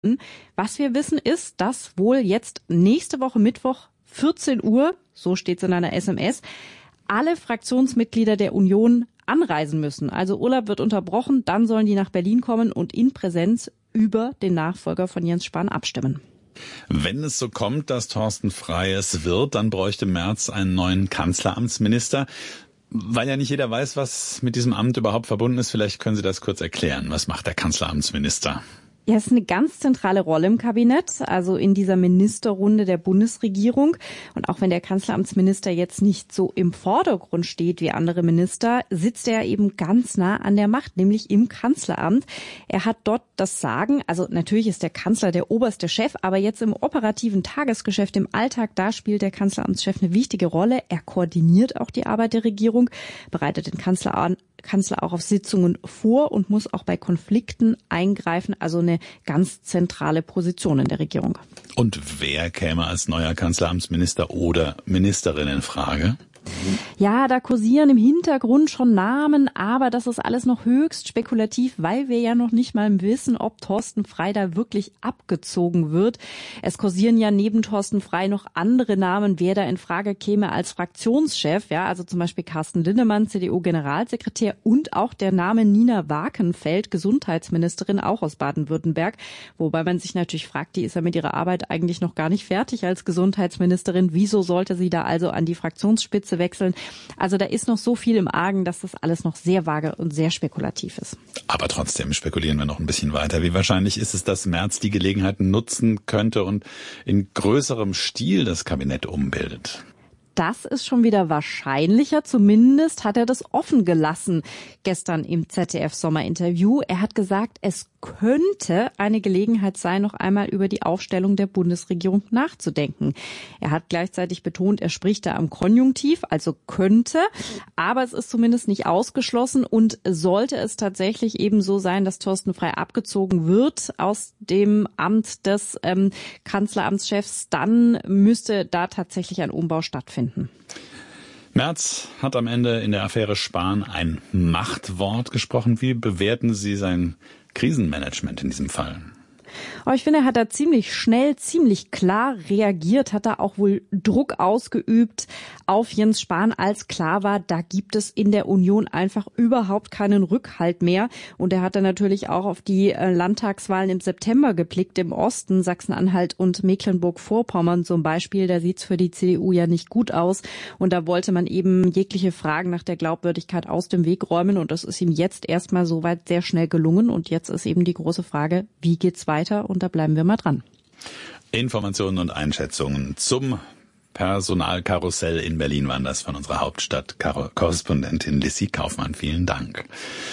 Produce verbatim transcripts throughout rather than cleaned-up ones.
Was wir wissen ist, dass wohl jetzt nächste Woche Mittwoch vierzehn Uhr, so steht es in einer S M S, alle Fraktionsmitglieder der Union anreisen müssen. Also Urlaub wird unterbrochen, dann sollen die nach Berlin kommen und in Präsenz über den Nachfolger von Jens Spahn abstimmen. Wenn es so kommt, dass Thorsten Frey es wird, dann bräuchte Merz einen neuen Kanzleramtsminister. Weil ja nicht jeder weiß, was mit diesem Amt überhaupt verbunden ist, vielleicht können Sie das kurz erklären. Was macht der Kanzleramtsminister? Ja, es ist eine ganz zentrale Rolle im Kabinett, also in dieser Ministerrunde der Bundesregierung. Und auch wenn der Kanzleramtsminister jetzt nicht so im Vordergrund steht wie andere Minister, sitzt er eben ganz nah an der Macht, nämlich im Kanzleramt. Er hat dort das Sagen. Also natürlich ist der Kanzler der oberste Chef, aber jetzt im operativen Tagesgeschäft, im Alltag, da spielt der Kanzleramtschef eine wichtige Rolle. Er koordiniert auch die Arbeit der Regierung, bereitet den Kanzler an. Kanzler auch auf Sitzungen vor und muss auch bei Konflikten eingreifen, also eine ganz zentrale Position in der Regierung. Und wer käme als neuer Kanzleramtsminister oder Ministerin in Frage? Ja, da kursieren im Hintergrund schon Namen, aber das ist alles noch höchst spekulativ, weil wir ja noch nicht mal wissen, ob Thorsten Frey da wirklich abgezogen wird. Es kursieren ja neben Thorsten Frey noch andere Namen, wer da in Frage käme als Fraktionschef, ja, also zum Beispiel Carsten Linnemann, C D U-Generalsekretär, und auch der Name Nina Wakenfeld, Gesundheitsministerin, auch aus Baden-Württemberg, wobei man sich natürlich fragt, die ist ja mit ihrer Arbeit eigentlich noch gar nicht fertig als Gesundheitsministerin. Wieso sollte sie da also an die Fraktionsspitze wechseln? Also da ist noch so viel im Argen, dass das alles noch sehr vage und sehr spekulativ ist. Aber trotzdem spekulieren wir noch ein bisschen weiter. Wie wahrscheinlich ist es, dass Merz die Gelegenheit nutzen könnte und in größerem Stil das Kabinett umbildet? Das ist schon wieder wahrscheinlicher. Zumindest hat er das offen gelassen gestern im Z D F-Sommerinterview. Er hat gesagt, es könnte eine Gelegenheit sein, noch einmal über die Aufstellung der Bundesregierung nachzudenken. Er hat gleichzeitig betont, er spricht da am Konjunktiv, also könnte. Aber es ist zumindest nicht ausgeschlossen. Und sollte es tatsächlich eben so sein, dass Thorsten Frey abgezogen wird aus dem Amt des ähm, Kanzleramtschefs, dann müsste da tatsächlich ein Umbau stattfinden. Merz hat am Ende in der Affäre Spahn ein Machtwort gesprochen. Wie bewerten Sie sein Krisenmanagement in diesem Fall? Aber ich finde, er hat da ziemlich schnell, ziemlich klar reagiert, hat da auch wohl Druck ausgeübt auf Jens Spahn, als klar war, da gibt es in der Union einfach überhaupt keinen Rückhalt mehr. Und er hat dann natürlich auch auf die Landtagswahlen im September geblickt, im Osten, Sachsen-Anhalt und Mecklenburg-Vorpommern zum Beispiel. Da sieht's für die C D U ja nicht gut aus. Und da wollte man eben jegliche Fragen nach der Glaubwürdigkeit aus dem Weg räumen. Und das ist ihm jetzt erstmal soweit sehr schnell gelungen. Und jetzt ist eben die große Frage, wie geht's weiter? Und da bleiben wir mal dran. Informationen und Einschätzungen zum Personalkarussell in Berlin waren das von unserer Hauptstadt-Korrespondentin Lissy Kaufmann. Vielen Dank.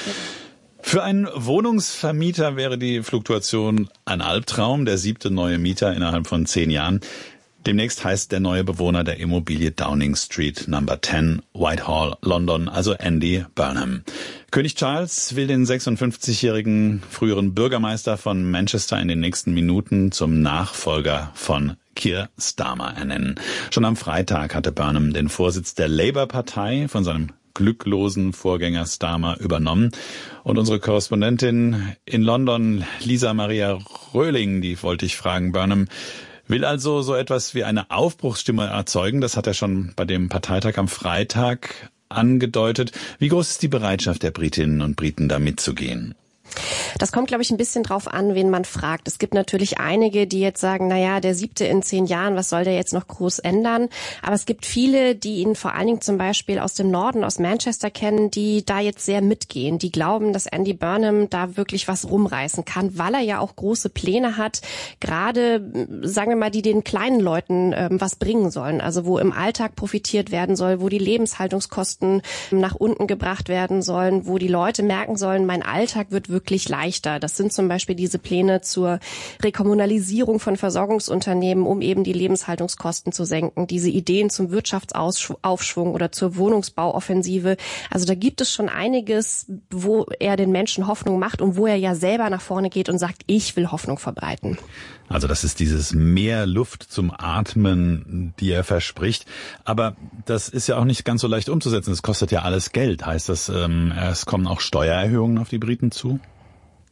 Für einen Wohnungsvermieter wäre die Fluktuation ein Albtraum. Der siebte neue Mieter innerhalb von zehn Jahren. Demnächst heißt der neue Bewohner der Immobilie Downing Street Number zehn, Whitehall, London, also Andy Burnham. König Charles will den sechsundfünfzigjährigen früheren Bürgermeister von Manchester in den nächsten Minuten zum Nachfolger von Keir Starmer ernennen. Schon am Freitag hatte Burnham den Vorsitz der Labour-Partei von seinem glücklosen Vorgänger Starmer übernommen. Und unsere Korrespondentin in London, Lisa Maria Röhling, die wollte ich fragen, Burnham will also so etwas wie eine Aufbruchsstimme erzeugen. Das hat er schon bei dem Parteitag am Freitag angedeutet. Wie groß ist die Bereitschaft der Britinnen und Briten, da mitzugehen? Das kommt, glaube ich, ein bisschen drauf an, wen man fragt. Es gibt natürlich einige, die jetzt sagen, naja, der siebte in zehn Jahren, was soll der jetzt noch groß ändern? Aber es gibt viele, die ihn vor allen Dingen zum Beispiel aus dem Norden, aus Manchester kennen, die da jetzt sehr mitgehen. Die glauben, dass Andy Burnham da wirklich was rumreißen kann, weil er ja auch große Pläne hat, gerade, sagen wir mal, die den kleinen Leuten ähm, was bringen sollen. Also wo im Alltag profitiert werden soll, wo die Lebenshaltungskosten nach unten gebracht werden sollen, wo die Leute merken sollen, mein Alltag wird wirklich wirklich leichter. Das sind zum Beispiel diese Pläne zur Rekommunalisierung von Versorgungsunternehmen, um eben die Lebenshaltungskosten zu senken. Diese Ideen zum Wirtschaftsaufschwung oder zur Wohnungsbauoffensive. Also da gibt es schon einiges, wo er den Menschen Hoffnung macht und wo er ja selber nach vorne geht und sagt, ich will Hoffnung verbreiten. Also das ist dieses mehr Luft zum Atmen, die er verspricht. Aber das ist ja auch nicht ganz so leicht umzusetzen. Es kostet ja alles Geld. Heißt das, ähm, es kommen auch Steuererhöhungen auf die Briten zu?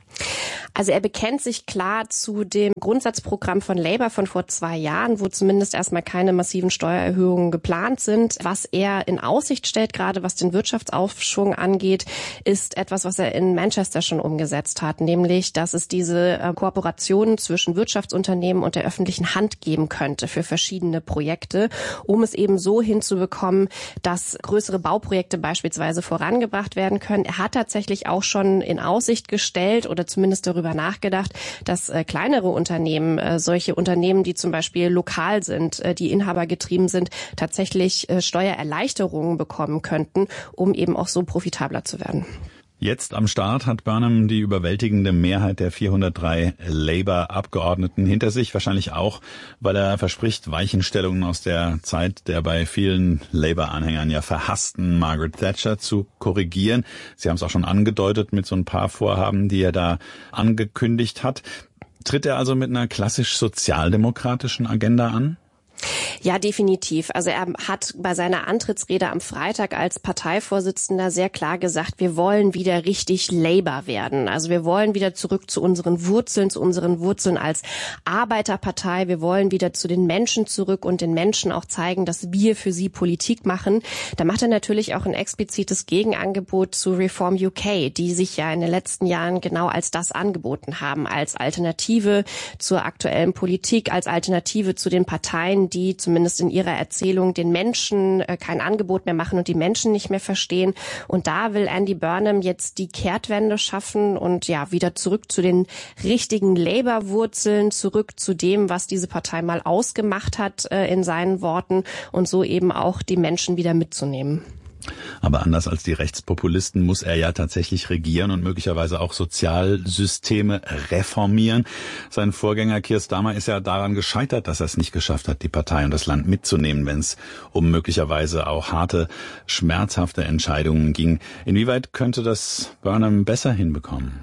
Also er bekennt sich klar zu dem Grundsatzprogramm von Labour von vor zwei Jahren, wo zumindest erstmal keine massiven Steuererhöhungen geplant sind. Was er in Aussicht stellt, gerade was den Wirtschaftsaufschwung angeht, ist etwas, was er in Manchester schon umgesetzt hat, nämlich, dass es diese äh, Kooperationen zwischen Wirtschaftsunternehmen und der öffentlichen Hand geben könnte für verschiedene Projekte, um es eben so hinzubekommen, dass größere Bauprojekte beispielsweise vorangebracht werden können. Er hat tatsächlich auch schon in Aussicht gestellt oder zumindest darüber nachgedacht, dass äh, kleinere Unternehmen, äh, solche Unternehmen, die zum Beispiel lokal sind, äh, die inhabergetrieben sind, tatsächlich äh, Steuererleichterungen bekommen könnten, um eben auch so profitabler zu werden. Jetzt am Start hat Burnham die überwältigende Mehrheit der vierhundertdrei Labour-Abgeordneten hinter sich. Wahrscheinlich auch, weil er verspricht, Weichenstellungen aus der Zeit der bei vielen Labour-Anhängern ja verhassten Margaret Thatcher zu korrigieren. Sie haben es auch schon angedeutet mit so ein paar Vorhaben, die er da angekündigt hat. Tritt er also mit einer klassisch sozialdemokratischen Agenda an? Ja, definitiv. Also er hat bei seiner Antrittsrede am Freitag als Parteivorsitzender sehr klar gesagt, wir wollen wieder richtig Labour werden. Also wir wollen wieder zurück zu unseren Wurzeln, zu unseren Wurzeln als Arbeiterpartei. Wir wollen wieder zu den Menschen zurück und den Menschen auch zeigen, dass wir für sie Politik machen. Da macht er natürlich auch ein explizites Gegenangebot zu Reform U K, die sich ja in den letzten Jahren genau als das angeboten haben, als Alternative zur aktuellen Politik, als Alternative zu den Parteien, die zumindest in ihrer Erzählung den Menschen äh, kein Angebot mehr machen und die Menschen nicht mehr verstehen. Und da will Andy Burnham jetzt die Kehrtwende schaffen und ja wieder zurück zu den richtigen Labour-Wurzeln, zurück zu dem, was diese Partei mal ausgemacht hat, äh, in seinen Worten, und so eben auch die Menschen wieder mitzunehmen. Aber anders als die Rechtspopulisten muss er ja tatsächlich regieren und möglicherweise auch Sozialsysteme reformieren. Sein Vorgänger Keir Starmer ist ja daran gescheitert, dass er es nicht geschafft hat, die Partei und das Land mitzunehmen, wenn es um möglicherweise auch harte, schmerzhafte Entscheidungen ging. Inwieweit könnte das Burnham besser hinbekommen?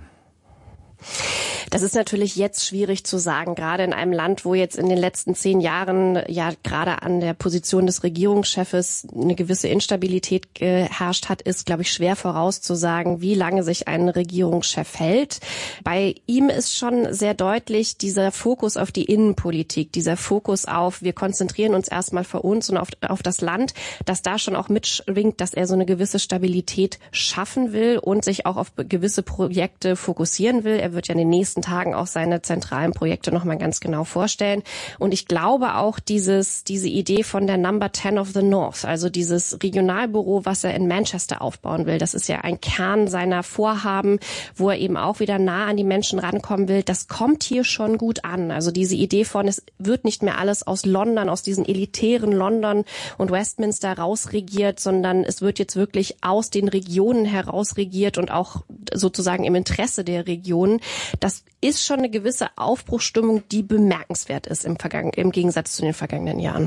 Das ist natürlich jetzt schwierig zu sagen, gerade in einem Land, wo jetzt in den letzten zehn Jahren ja gerade an der Position des Regierungschefs eine gewisse Instabilität geherrscht hat, ist, glaube ich, schwer vorauszusagen, wie lange sich ein Regierungschef hält. Bei ihm ist schon sehr deutlich dieser Fokus auf die Innenpolitik, dieser Fokus auf, wir konzentrieren uns erstmal für uns und auf, auf das Land, dass da schon auch mitschwingt, dass er so eine gewisse Stabilität schaffen will und sich auch auf gewisse Projekte fokussieren will. Er wird ja in den nächsten Tagen auch seine zentralen Projekte nochmal ganz genau vorstellen. Und ich glaube auch dieses, diese Idee von der Number ten of the North, also dieses Regionalbüro, was er in Manchester aufbauen will, das ist ja ein Kern seiner Vorhaben, wo er eben auch wieder nah an die Menschen rankommen will. Das kommt hier schon gut an. Also diese Idee von, es wird nicht mehr alles aus London, aus diesen elitären London und Westminster rausregiert, sondern es wird jetzt wirklich aus den Regionen heraus regiert und auch sozusagen im Interesse der Regionen. Das ist schon eine gewisse Aufbruchsstimmung, die bemerkenswert ist im, Vergangen, im Gegensatz zu den vergangenen Jahren.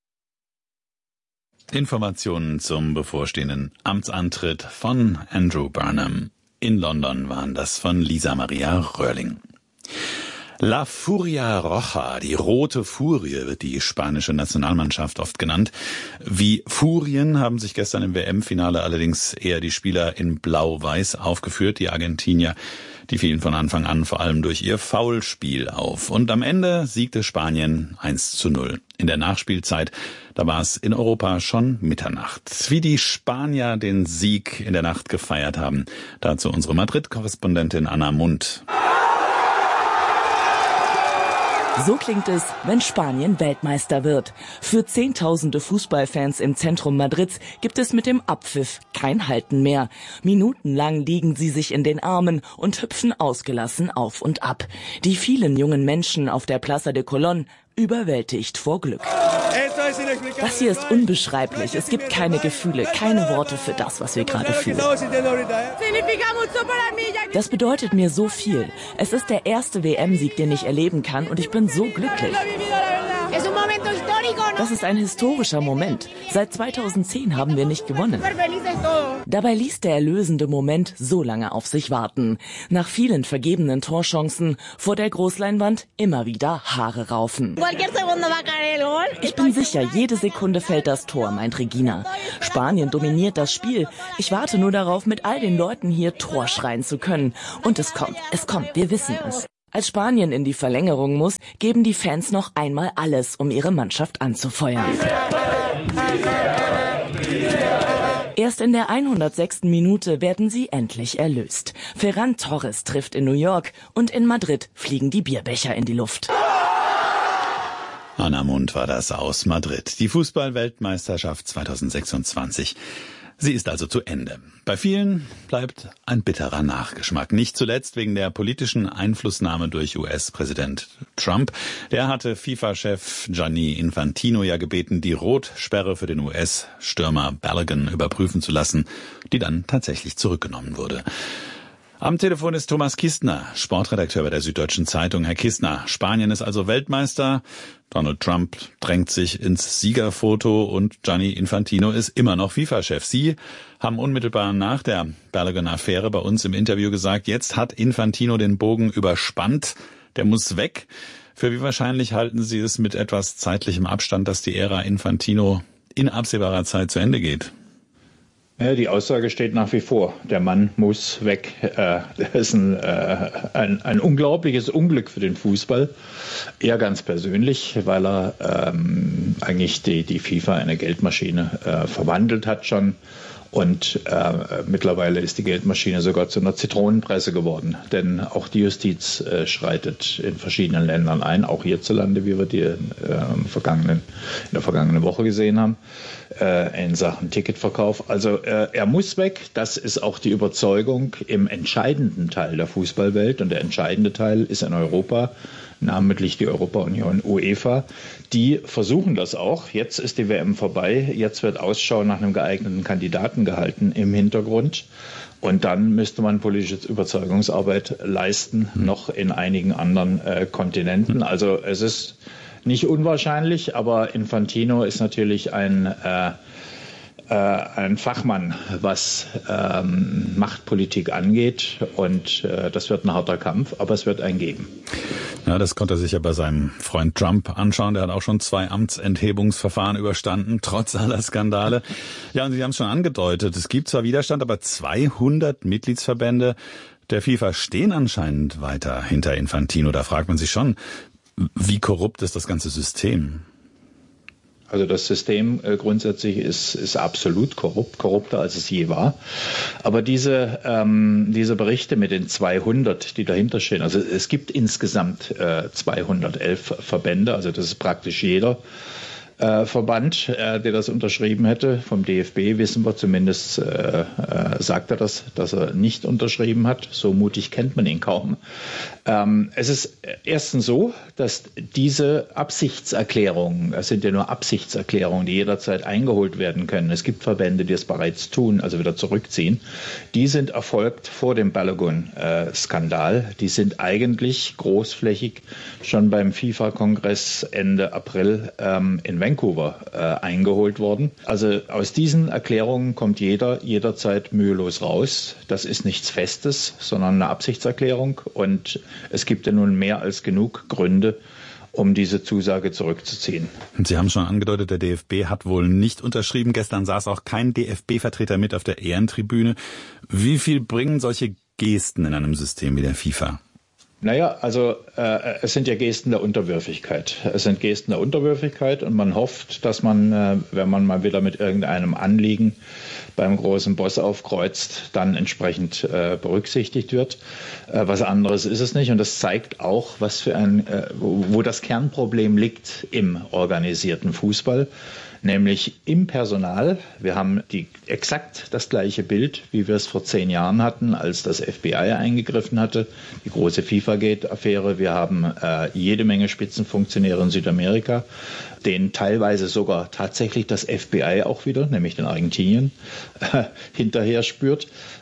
Informationen zum bevorstehenden Amtsantritt von Andrew Burnham in London waren das von Lisa Maria Röhrling. La Furia Roja, die rote Furie, wird die spanische Nationalmannschaft oft genannt. Wie Furien haben sich gestern im W M-Finale allerdings eher die Spieler in Blau-Weiß aufgeführt. Die Argentinier, die fielen von Anfang an vor allem durch ihr Foulspiel auf. Und am Ende siegte Spanien eins zu null. In der Nachspielzeit, da war es in Europa schon Mitternacht. Wie die Spanier den Sieg in der Nacht gefeiert haben, dazu unsere Madrid-Korrespondentin Anna Mundt. So klingt es, wenn Spanien Weltmeister wird. Für Zehntausende Fußballfans im Zentrum Madrids gibt es mit dem Abpfiff kein Halten mehr. Minutenlang liegen sie sich in den Armen und hüpfen ausgelassen auf und ab. Die vielen jungen Menschen auf der Plaza de Colón überwältigt vor Glück. Das hier ist unbeschreiblich. Es gibt keine Gefühle, keine Worte für das, was wir gerade fühlen. Das bedeutet mir so viel. Es ist der erste W M-Sieg, den ich erleben kann, und ich bin so glücklich. Das ist ein historischer Moment. Seit zweitausendzehn haben wir nicht gewonnen. Dabei ließ der erlösende Moment so lange auf sich warten. Nach vielen vergebenen Torchancen vor der Großleinwand immer wieder Haare raufen. Ich bin sicher, jede Sekunde fällt das Tor, meint Regina. Spanien dominiert das Spiel. Ich warte nur darauf, mit all den Leuten hier Tor schreien zu können. Und es kommt, es kommt, wir wissen es. Als Spanien in die Verlängerung muss, geben die Fans noch einmal alles, um ihre Mannschaft anzufeuern. Erst in der hundertsechsten Minute werden sie endlich erlöst. Ferran Torres trifft in New York und in Madrid fliegen die Bierbecher in die Luft. Anna Mund war das aus Madrid. Die Fußball-Weltmeisterschaft zweitausendsechsundzwanzig. Sie ist also zu Ende. Bei vielen bleibt ein bitterer Nachgeschmack. Nicht zuletzt wegen der politischen Einflussnahme durch U S-Präsident Trump. Der hatte FIFA-Chef Gianni Infantino ja gebeten, die Rotsperre für den U S-Stürmer Balogun überprüfen zu lassen, die dann tatsächlich zurückgenommen wurde. Am Telefon ist Thomas Kistner, Sportredakteur bei der Süddeutschen Zeitung. Herr Kistner, Spanien ist also Weltmeister. Donald Trump drängt sich ins Siegerfoto und Gianni Infantino ist immer noch FIFA-Chef. Sie haben unmittelbar nach der Balogun-Affäre bei uns im Interview gesagt, jetzt hat Infantino den Bogen überspannt, der muss weg. Für wie wahrscheinlich halten Sie es mit etwas zeitlichem Abstand, dass die Ära Infantino in absehbarer Zeit zu Ende geht? Ja, die Aussage steht nach wie vor. Der Mann muss weg. Das ist ein, ein, ein unglaubliches Unglück für den Fußball. Er ganz persönlich, weil er ähm, eigentlich die, die FIFA in eine Geldmaschine äh, verwandelt hat schon. Und äh, mittlerweile ist die Geldmaschine sogar zu einer Zitronenpresse geworden. Denn auch die Justiz äh, schreitet in verschiedenen Ländern ein, auch hierzulande, wie wir die äh, im vergangenen, in der vergangenen Woche gesehen haben, äh, in Sachen Ticketverkauf. Also äh, er muss weg. Das ist auch die Überzeugung im entscheidenden Teil der Fußballwelt. Und der entscheidende Teil ist in Europa, namentlich die Europa-Union UEFA. Die versuchen das auch. Jetzt ist die W M vorbei. Jetzt wird Ausschau nach einem geeigneten Kandidaten gehalten im Hintergrund. Und dann müsste man politische Überzeugungsarbeit leisten, noch in einigen anderen äh, Kontinenten. Also es ist nicht unwahrscheinlich, aber Infantino ist natürlich ein äh, ein Fachmann, was ähm, Machtpolitik angeht, und äh, das wird ein harter Kampf, aber es wird einen geben. Ja, das konnte er sich ja bei seinem Freund Trump anschauen. Der hat auch schon zwei Amtsenthebungsverfahren überstanden, trotz aller Skandale. Ja, und Sie haben es schon angedeutet, es gibt zwar Widerstand, aber zweihundert Mitgliedsverbände der FIFA stehen anscheinend weiter hinter Infantino. Da fragt man sich schon, wie korrupt ist das ganze System? Also das System äh, grundsätzlich ist, ist absolut korrupt, korrupter als es je war. Aber diese, ähm, diese Berichte mit den zweihundert, die dahinter stehen, also es gibt insgesamt äh, zweihundertelf Verbände, also das ist praktisch jeder äh, Verband, äh, der das unterschrieben hätte. Vom D F B wissen wir zumindest, äh, äh, sagt er das, dass er nicht unterschrieben hat. So mutig kennt man ihn kaum. Ähm, es ist erstens so, dass diese Absichtserklärungen, das sind ja nur Absichtserklärungen, die jederzeit eingeholt werden können. Es gibt Verbände, die es bereits tun, also wieder zurückziehen. Die sind erfolgt vor dem Balogun-Skandal. Die sind eigentlich großflächig schon beim FIFA-Kongress Ende April ähm, in Vancouver äh, eingeholt worden. Also aus diesen Erklärungen kommt jeder jederzeit mühelos raus. Das ist nichts Festes, sondern eine Absichtserklärung, und es gibt ja nun mehr als genug Gründe, um diese Zusage zurückzuziehen. Und Sie haben schon angedeutet, der D F B hat wohl nicht unterschrieben. Gestern saß auch kein D F B-Vertreter mit auf der Ehrentribüne. Wie viel bringen solche Gesten in einem System wie der FIFA? Naja, also äh, es sind ja Gesten der Unterwürfigkeit. Es sind Gesten der Unterwürfigkeit, und man hofft, dass man, äh, wenn man mal wieder mit irgendeinem Anliegen beim großen Boss aufkreuzt, dann entsprechend äh, berücksichtigt wird. Äh, was anderes ist es nicht, und das zeigt auch, was für ein, äh, wo, wo das Kernproblem liegt im organisierten Fußball. Nämlich im Personal. Wir haben die, exakt das gleiche Bild, wie wir es vor zehn Jahren hatten, als das F B I eingegriffen hatte, die große FIFA-Gate-Affäre. Wir haben äh, jede Menge Spitzenfunktionäre in Südamerika, denen teilweise sogar tatsächlich das F B I auch wieder, nämlich in Argentinien, äh, hinterher spürt.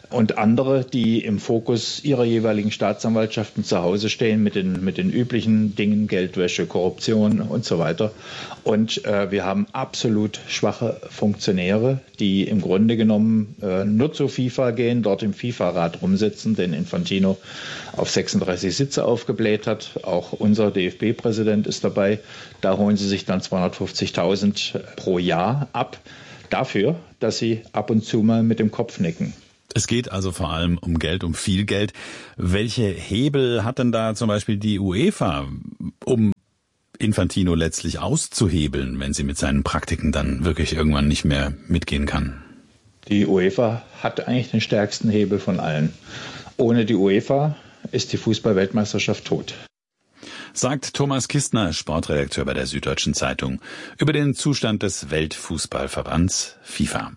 und andere, die im Fokus ihrer jeweiligen Staatsanwaltschaften zu Hause stehen mit den, mit den üblichen Dingen, Geldwäsche, Korruption und so weiter. Und äh, wir haben absolut schwache Funktionäre, die im Grunde genommen äh, nur zu FIFA gehen, dort im FIFA-Rat rumsitzen, den Infantino auf sechsunddreißig Sitze aufgebläht hat. Auch unser D F B-Präsident ist dabei. Da holen sie sich dann zweihundertfünfzigtausend pro Jahr ab dafür, dass sie ab und zu mal mit dem Kopf nicken. Es geht also vor allem um Geld, um viel Geld. Welche Hebel hat denn da zum Beispiel die UEFA, um Infantino letztlich auszuhebeln, wenn sie mit seinen Praktiken dann wirklich irgendwann nicht mehr mitgehen kann? Die UEFA hat eigentlich den stärksten Hebel von allen. Ohne die UEFA ist die Fußball-Weltmeisterschaft tot. Sagt Thomas Kistner, Sportredakteur bei der Süddeutschen Zeitung, über den Zustand des Weltfußballverbands FIFA.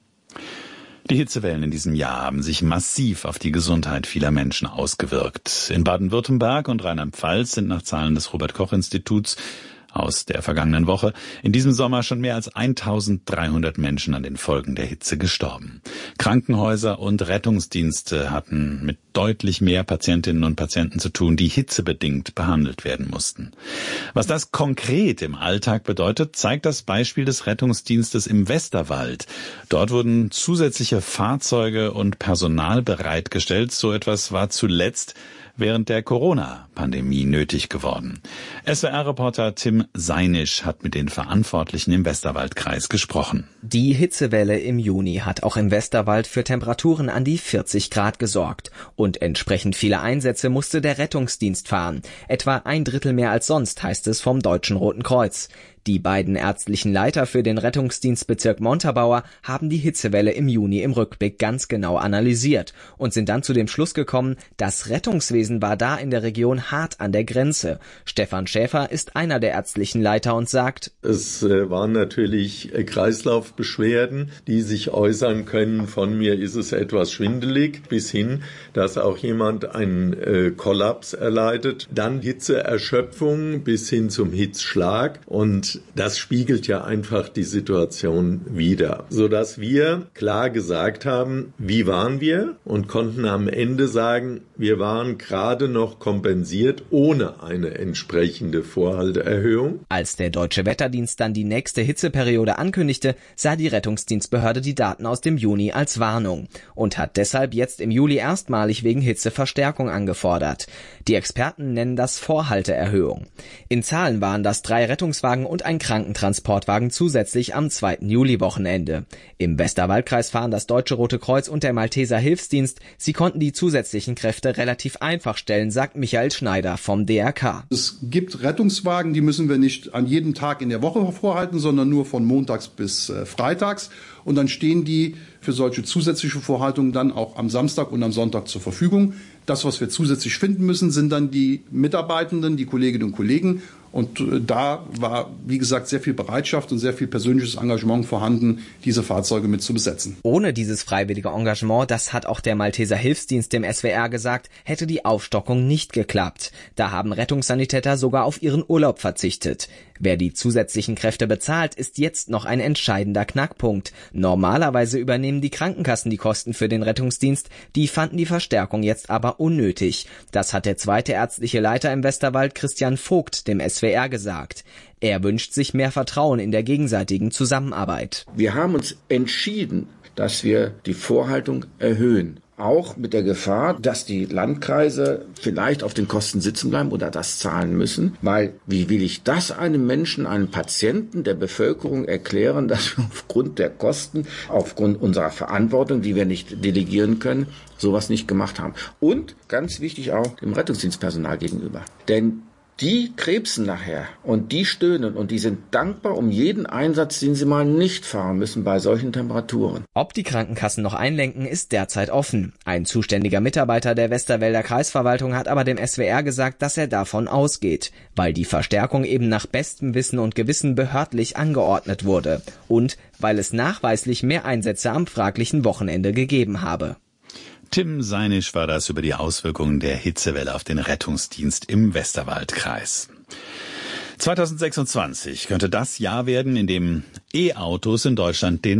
Die Hitzewellen in diesem Jahr haben sich massiv auf die Gesundheit vieler Menschen ausgewirkt. In Baden-Württemberg und Rheinland-Pfalz sind nach Zahlen des Robert-Koch-Instituts aus der vergangenen Woche in diesem Sommer schon mehr als eintausenddreihundert Menschen an den Folgen der Hitze gestorben. Krankenhäuser und Rettungsdienste hatten mit deutlich mehr Patientinnen und Patienten zu tun, die hitzebedingt behandelt werden mussten. Was das konkret im Alltag bedeutet, zeigt das Beispiel des Rettungsdienstes im Westerwald. Dort wurden zusätzliche Fahrzeuge und Personal bereitgestellt. So etwas war zuletzt während der Corona-Pandemie nötig geworden. S W R-Reporter Tim Seinisch hat mit den Verantwortlichen im Westerwaldkreis gesprochen. Die Hitzewelle im Juni hat auch im Westerwald für Temperaturen an die vierzig Grad gesorgt. Und entsprechend viele Einsätze musste der Rettungsdienst fahren. Etwa ein Drittel mehr als sonst, heißt es vom Deutschen Roten Kreuz. Die beiden ärztlichen Leiter für den Rettungsdienstbezirk Montabaur haben die Hitzewelle im Juni im Rückblick ganz genau analysiert und sind dann zu dem Schluss gekommen, das Rettungswesen war da in der Region hart an der Grenze. Stefan Schäfer ist einer der ärztlichen Leiter und sagt: Es äh, waren natürlich äh, Kreislaufbeschwerden, die sich äußern können. Von mir ist es etwas schwindelig, bis hin, dass auch jemand einen äh, Kollaps erleidet. Dann Hitzeerschöpfung bis hin zum Hitzschlag, und das spiegelt ja einfach die Situation wider, sodass wir klar gesagt haben, wie waren wir, und konnten am Ende sagen, wir waren gerade noch kompensiert ohne eine entsprechende Vorhalteerhöhung. Als der Deutsche Wetterdienst dann die nächste Hitzeperiode ankündigte, sah die Rettungsdienstbehörde die Daten aus dem Juni als Warnung und hat deshalb jetzt im Juli erstmalig wegen Hitze Verstärkung angefordert. Die Experten nennen das Vorhalteerhöhung. In Zahlen waren das drei Rettungswagen und ein Krankentransportwagen zusätzlich am zweiten Juli-Wochenende. Im Westerwaldkreis fahren das Deutsche Rote Kreuz und der Malteser Hilfsdienst. Sie konnten die zusätzlichen Kräfte relativ einfach stellen, sagt Michael Schneider vom D R K. Es gibt Rettungswagen, die müssen wir nicht an jedem Tag in der Woche vorhalten, sondern nur von montags bis äh, freitags. Und dann stehen die für solche zusätzliche Vorhaltungen dann auch am Samstag und am Sonntag zur Verfügung. Das, was wir zusätzlich finden müssen, sind dann die Mitarbeitenden, die Kolleginnen und Kollegen. Und da war, wie gesagt, sehr viel Bereitschaft und sehr viel persönliches Engagement vorhanden, diese Fahrzeuge mit zu besetzen. Ohne dieses freiwillige Engagement, das hat auch der Malteser Hilfsdienst dem S W R gesagt, hätte die Aufstockung nicht geklappt. Da haben Rettungssanitäter sogar auf ihren Urlaub verzichtet. Wer die zusätzlichen Kräfte bezahlt, ist jetzt noch ein entscheidender Knackpunkt. Normalerweise übernehmen die Krankenkassen die Kosten für den Rettungsdienst, die fanden die Verstärkung jetzt aber unnötig. Das hat der zweite ärztliche Leiter im Westerwald, Christian Vogt, dem S W R gesagt. Er wünscht sich mehr Vertrauen in der gegenseitigen Zusammenarbeit. Wir haben uns entschieden, dass wir die Vorhaltung erhöhen. Auch mit der Gefahr, dass die Landkreise vielleicht auf den Kosten sitzen bleiben oder das zahlen müssen. Weil wie will ich das einem Menschen, einem Patienten der Bevölkerung erklären, dass wir aufgrund der Kosten, aufgrund unserer Verantwortung, die wir nicht delegieren können, sowas nicht gemacht haben. Und ganz wichtig auch dem Rettungsdienstpersonal gegenüber. Denn die krebsen nachher und die stöhnen und die sind dankbar um jeden Einsatz, den sie mal nicht fahren müssen bei solchen Temperaturen. Ob die Krankenkassen noch einlenken, ist derzeit offen. Ein zuständiger Mitarbeiter der Westerwälder Kreisverwaltung hat aber dem S W R gesagt, dass er davon ausgeht, weil die Verstärkung eben nach bestem Wissen und Gewissen behördlich angeordnet wurde und weil es nachweislich mehr Einsätze am fraglichen Wochenende gegeben habe. Tim Seinisch war das über die Auswirkungen der Hitzewelle auf den Rettungsdienst im Westerwaldkreis. zweitausendsechsundzwanzig könnte das Jahr werden, in dem E-Autos in Deutschland den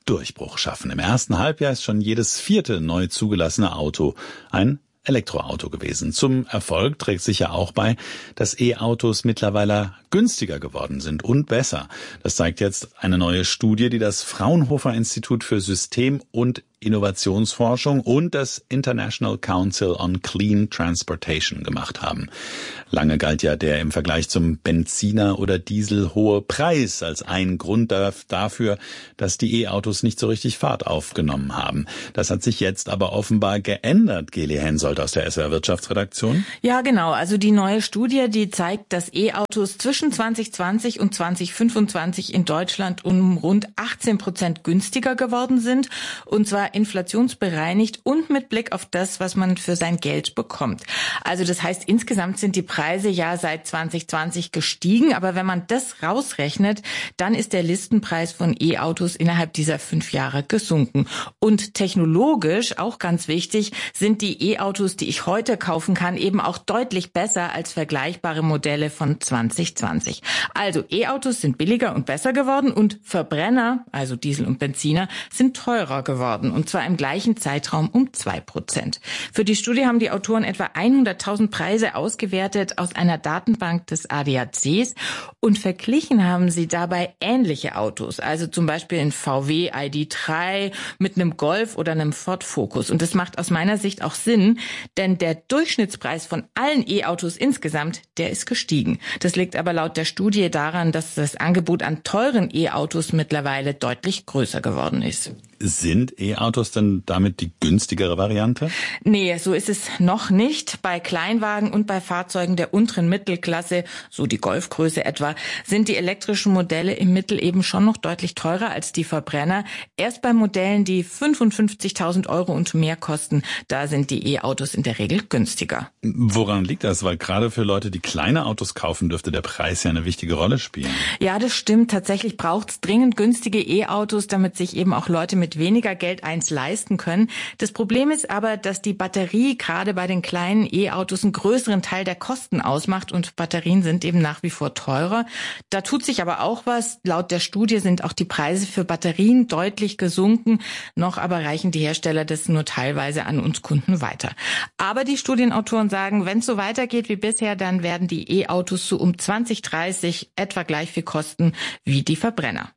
Durchbruch schaffen. Im ersten Halbjahr ist schon jedes vierte neu zugelassene Auto ein Elektroauto gewesen. Zum Erfolg trägt sicher auch bei, dass E-Autos mittlerweile günstiger geworden sind und besser. Das zeigt jetzt eine neue Studie, die das Fraunhofer Institut für System- und Innovationsforschung und das International Council on Clean Transportation gemacht haben. Lange galt ja der im Vergleich zum Benziner oder Diesel hohe Preis als ein Grund dafür, dass die E-Autos nicht so richtig Fahrt aufgenommen haben. Das hat sich jetzt aber offenbar geändert, Geli Hensoldt aus der S W R Wirtschaftsredaktion. Ja, genau. Also die neue Studie, die zeigt, dass E-Autos zwischen zwanzig zwanzig und zwanzig fünfundzwanzig in Deutschland um rund achtzehn Prozent günstiger geworden sind, und zwar inflationsbereinigt und mit Blick auf das, was man für sein Geld bekommt. Also das heißt, insgesamt sind die Preise ja seit zwanzig zwanzig gestiegen, aber wenn man das rausrechnet, dann ist der Listenpreis von E-Autos innerhalb dieser fünf Jahre gesunken. Und technologisch, auch ganz wichtig, sind die E-Autos, die ich heute kaufen kann, eben auch deutlich besser als vergleichbare Modelle von zwanzig zwanzig. Also E-Autos sind billiger und besser geworden und Verbrenner, also Diesel und Benziner, sind teurer geworden. Und zwar im gleichen Zeitraum um zwei Prozent. Für die Studie haben die Autoren etwa hunderttausend Preise ausgewertet aus einer Datenbank des A D A Cs und verglichen haben sie dabei ähnliche Autos, also zum Beispiel ein V W I D drei mit einem Golf oder einem Ford Focus. Und das macht aus meiner Sicht auch Sinn, denn der Durchschnittspreis von allen E-Autos insgesamt, der ist gestiegen. Das liegt aber laut der Studie daran, dass das Angebot an teuren E-Autos mittlerweile deutlich größer geworden ist. Sind E-Autos denn damit die günstigere Variante? Nee, so ist es noch nicht. Bei Kleinwagen und bei Fahrzeugen der unteren Mittelklasse, so die Golfgröße etwa, sind die elektrischen Modelle im Mittel eben schon noch deutlich teurer als die Verbrenner. Erst bei Modellen, die fünfundfünfzigtausend Euro und mehr kosten, da sind die E-Autos in der Regel günstiger. Woran liegt das? Weil gerade für Leute, die kleine Autos kaufen, dürfte der Preis ja eine wichtige Rolle spielen. Ja, das stimmt. Tatsächlich braucht es dringend günstige E-Autos, damit sich eben auch Leute mit weniger Geld eins leisten können. Das Problem ist aber, dass die Batterie gerade bei den kleinen E-Autos einen größeren Teil der Kosten ausmacht und Batterien sind eben nach wie vor teurer. Da tut sich aber auch was. Laut der Studie sind auch die Preise für Batterien deutlich gesunken. Noch aber reichen die Hersteller das nur teilweise an uns Kunden weiter. Aber die Studienautoren sagen, wenn es so weitergeht wie bisher, dann werden die E-Autos so um zwanzig dreißig etwa gleich viel kosten wie die Verbrenner.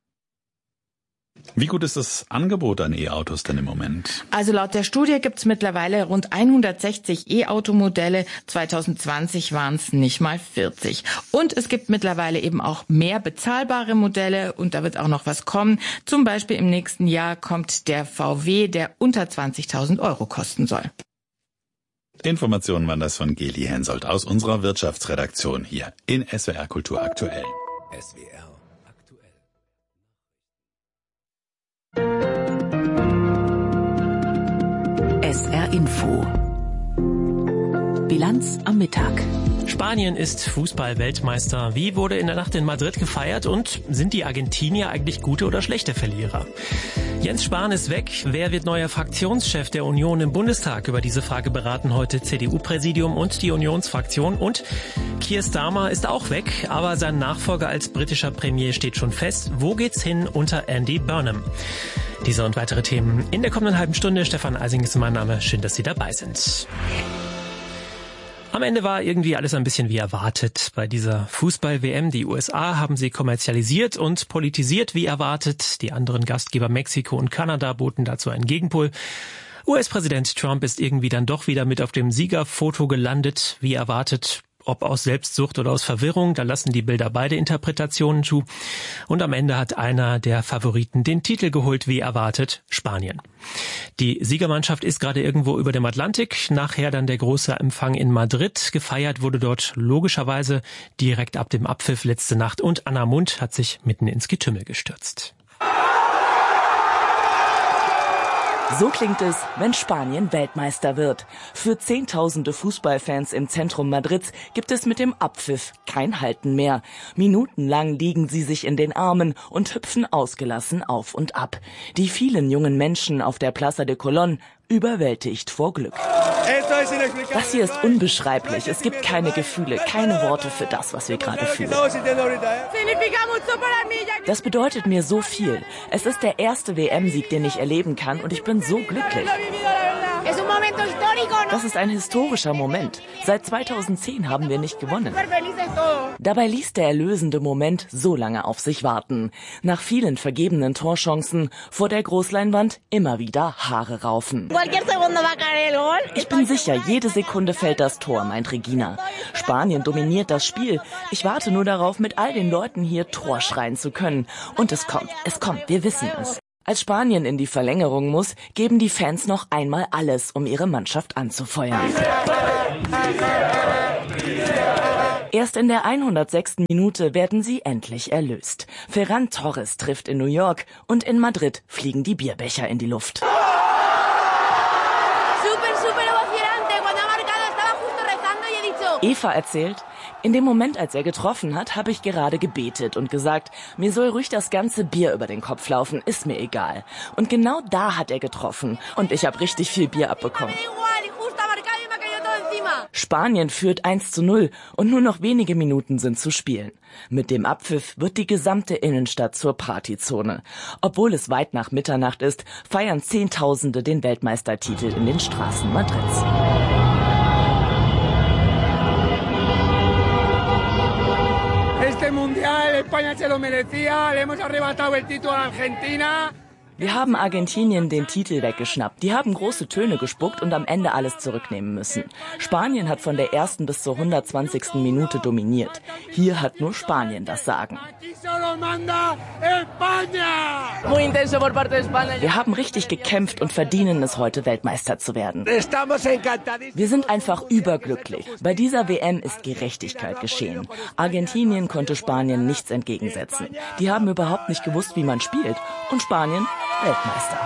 Wie gut ist das Angebot an E-Autos denn im Moment? Also laut der Studie gibt es mittlerweile rund hundertsechzig E-Automodelle. zwanzig zwanzig waren es nicht mal vierzig. Und es gibt mittlerweile eben auch mehr bezahlbare Modelle und da wird auch noch was kommen. Zum Beispiel im nächsten Jahr kommt der V W, der unter zwanzigtausend Euro kosten soll. Informationen waren das von Geli Hensoldt aus unserer Wirtschaftsredaktion hier in S W R Kultur aktuell. S W R aktuell. S R Info. Bilanz am Mittag. Spanien ist Fußball-Weltmeister. Wie wurde in der Nacht in Madrid gefeiert und sind die Argentinier eigentlich gute oder schlechte Verlierer? Jens Spahn ist weg. Wer wird neuer Fraktionschef der Union im Bundestag? Über diese Frage beraten heute C D U-Präsidium und die Unionsfraktion. Und Keir Starmer ist auch weg, aber sein Nachfolger als britischer Premier steht schon fest. Wo geht's hin unter Andy Burnham? Diese und weitere Themen in der kommenden halben Stunde. Stefan Eising ist mein Name. Schön, dass Sie dabei sind. Am Ende war irgendwie alles ein bisschen wie erwartet. Bei dieser Fußball-W M, die U S A haben sie kommerzialisiert und politisiert wie erwartet. Die anderen Gastgeber Mexiko und Kanada boten dazu einen Gegenpol. U S-Präsident Trump ist irgendwie dann doch wieder mit auf dem Siegerfoto gelandet, wie erwartet. Ob aus Selbstsucht oder aus Verwirrung, da lassen die Bilder beide Interpretationen zu. Und am Ende hat einer der Favoriten den Titel geholt, wie erwartet, Spanien. Die Siegermannschaft ist gerade irgendwo über dem Atlantik. Nachher dann der große Empfang in Madrid. Gefeiert wurde dort logischerweise direkt ab dem Abpfiff letzte Nacht. Und Anna Mundt hat sich mitten ins Getümmel gestürzt. So klingt es, wenn Spanien Weltmeister wird. Für Zehntausende Fußballfans im Zentrum Madrids gibt es mit dem Abpfiff kein Halten mehr. Minutenlang liegen sie sich in den Armen und hüpfen ausgelassen auf und ab. Die vielen jungen Menschen auf der Plaza de Colón, überwältigt vor Glück. Das hier ist unbeschreiblich. Es gibt keine Gefühle, keine Worte für das, was wir gerade fühlen. Das bedeutet mir so viel. Es ist der erste W M-Sieg, den ich erleben kann, und ich bin so glücklich. Das ist ein historischer Moment. Seit zweitausendzehn haben wir nicht gewonnen. Dabei ließ der erlösende Moment so lange auf sich warten. Nach vielen vergebenen Torchancen vor der Großleinwand immer wieder Haare raufen. Ich bin sicher, jede Sekunde fällt das Tor, meint Regina. Spanien dominiert das Spiel. Ich warte nur darauf, mit all den Leuten hier Tor schreien zu können. Und es kommt, es kommt, wir wissen es. Als Spanien in die Verlängerung muss, geben die Fans noch einmal alles, um ihre Mannschaft anzufeuern. Erst in der hundertsechsten Minute werden sie endlich erlöst. Ferran Torres trifft in New York und in Madrid fliegen die Bierbecher in die Luft. Eva erzählt, in dem Moment, als er getroffen hat, habe ich gerade gebetet und gesagt, mir soll ruhig das ganze Bier über den Kopf laufen, ist mir egal. Und genau da hat er getroffen und ich habe richtig viel Bier abbekommen. Spanien führt eins zu null und nur noch wenige Minuten sind zu spielen. Mit dem Abpfiff wird die gesamte Innenstadt zur Partyzone. Obwohl es weit nach Mitternacht ist, feiern Zehntausende den Weltmeistertitel in den Straßen Madrids. Wir haben Argentinien den Titel weggeschnappt. Die haben große Töne gespuckt und am Ende alles zurücknehmen müssen. Spanien hat von der ersten bis zur hundertzwanzigsten Minute dominiert. Hier hat nur Spanien das Sagen. Wir haben richtig gekämpft und verdienen es, heute Weltmeister zu werden. Wir sind einfach überglücklich. Bei dieser W M ist Gerechtigkeit geschehen. Argentinien konnte Spanien nichts entgegensetzen. Die haben überhaupt nicht gewusst, wie man spielt. Und Spanien Weltmeister.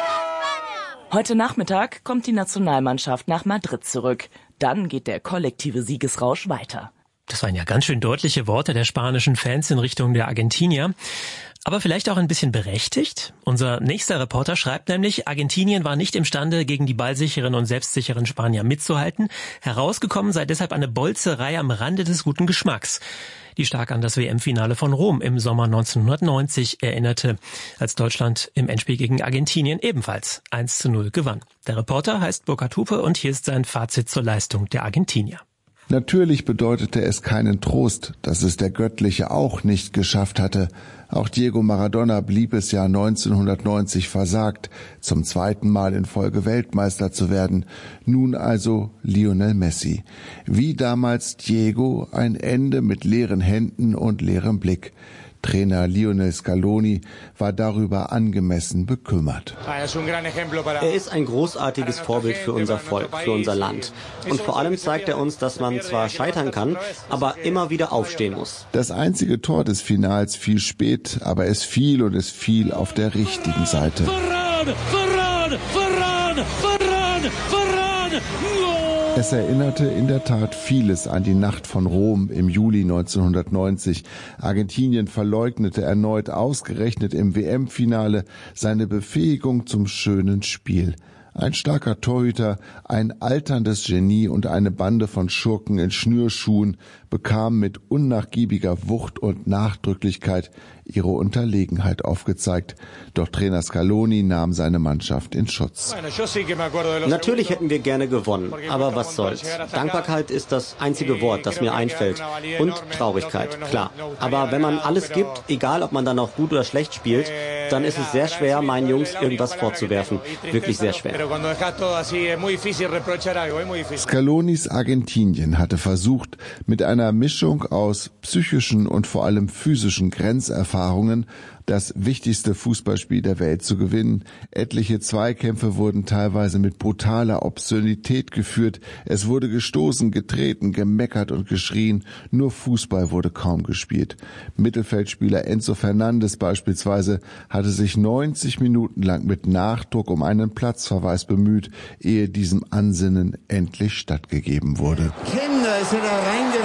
Heute Nachmittag kommt die Nationalmannschaft nach Madrid zurück. Dann geht der kollektive Siegesrausch weiter. Das waren ja ganz schön deutliche Worte der spanischen Fans in Richtung der Argentinier. Aber vielleicht auch ein bisschen berechtigt. Unser nächster Reporter schreibt nämlich, Argentinien war nicht imstande, gegen die ballsicheren und selbstsicheren Spanier mitzuhalten. Herausgekommen sei deshalb eine Bolzerei am Rande des guten Geschmacks, die stark an das W M-Finale von Rom im Sommer neunzehnhundertneunzig erinnerte, als Deutschland im Endspiel gegen Argentinien ebenfalls eins zu null gewann. Der Reporter heißt Burkhard Hupe und hier ist sein Fazit zur Leistung der Argentinier. Natürlich bedeutete es keinen Trost, dass es der Göttliche auch nicht geschafft hatte. Auch Diego Maradona blieb es ja neunzehnhundertneunzig versagt, zum zweiten Mal in Folge Weltmeister zu werden. Nun also Lionel Messi. Wie damals Diego, ein Ende mit leeren Händen und leerem Blick. Trainer Lionel Scaloni war darüber angemessen bekümmert. Er ist ein großartiges Vorbild für unser Volk, für unser Land. Und vor allem zeigt er uns, dass man zwar scheitern kann, aber immer wieder aufstehen muss. Das einzige Tor des Finals fiel spät, aber es fiel und es fiel auf der richtigen Seite. Varane, Varane, Varane, Varane, Varane, Es erinnerte in der Tat vieles an die Nacht von Rom im Juli neunzehnhundertneunzig. Argentinien verleugnete erneut ausgerechnet im W M-Finale seine Befähigung zum schönen Spiel. Ein starker Torhüter, ein alterndes Genie und eine Bande von Schurken in Schnürschuhen bekamen mit unnachgiebiger Wucht und Nachdrücklichkeit ihre Unterlegenheit aufgezeigt. Doch Trainer Scaloni nahm seine Mannschaft in Schutz. Natürlich hätten wir gerne gewonnen, aber was soll's. Dankbarkeit ist das einzige Wort, das mir einfällt. Und Traurigkeit, klar. Aber wenn man alles gibt, egal ob man dann auch gut oder schlecht spielt, dann ist es sehr schwer, meinen Jungs irgendwas vorzuwerfen. Wirklich sehr schwer. Scalonis Argentinien hatte versucht, mit einer Mischung aus psychischen und vor allem physischen Grenzerfahrungen das wichtigste Fußballspiel der Welt zu gewinnen. Etliche Zweikämpfe wurden teilweise mit brutaler Obszönität geführt. Es wurde gestoßen, getreten, gemeckert und geschrien. Nur Fußball wurde kaum gespielt. Mittelfeldspieler Enzo Fernandes beispielsweise hatte sich neunzig Minuten lang mit Nachdruck um einen Platzverweis bemüht, ehe diesem Ansinnen endlich stattgegeben wurde. Kinder ist wieder reingerannt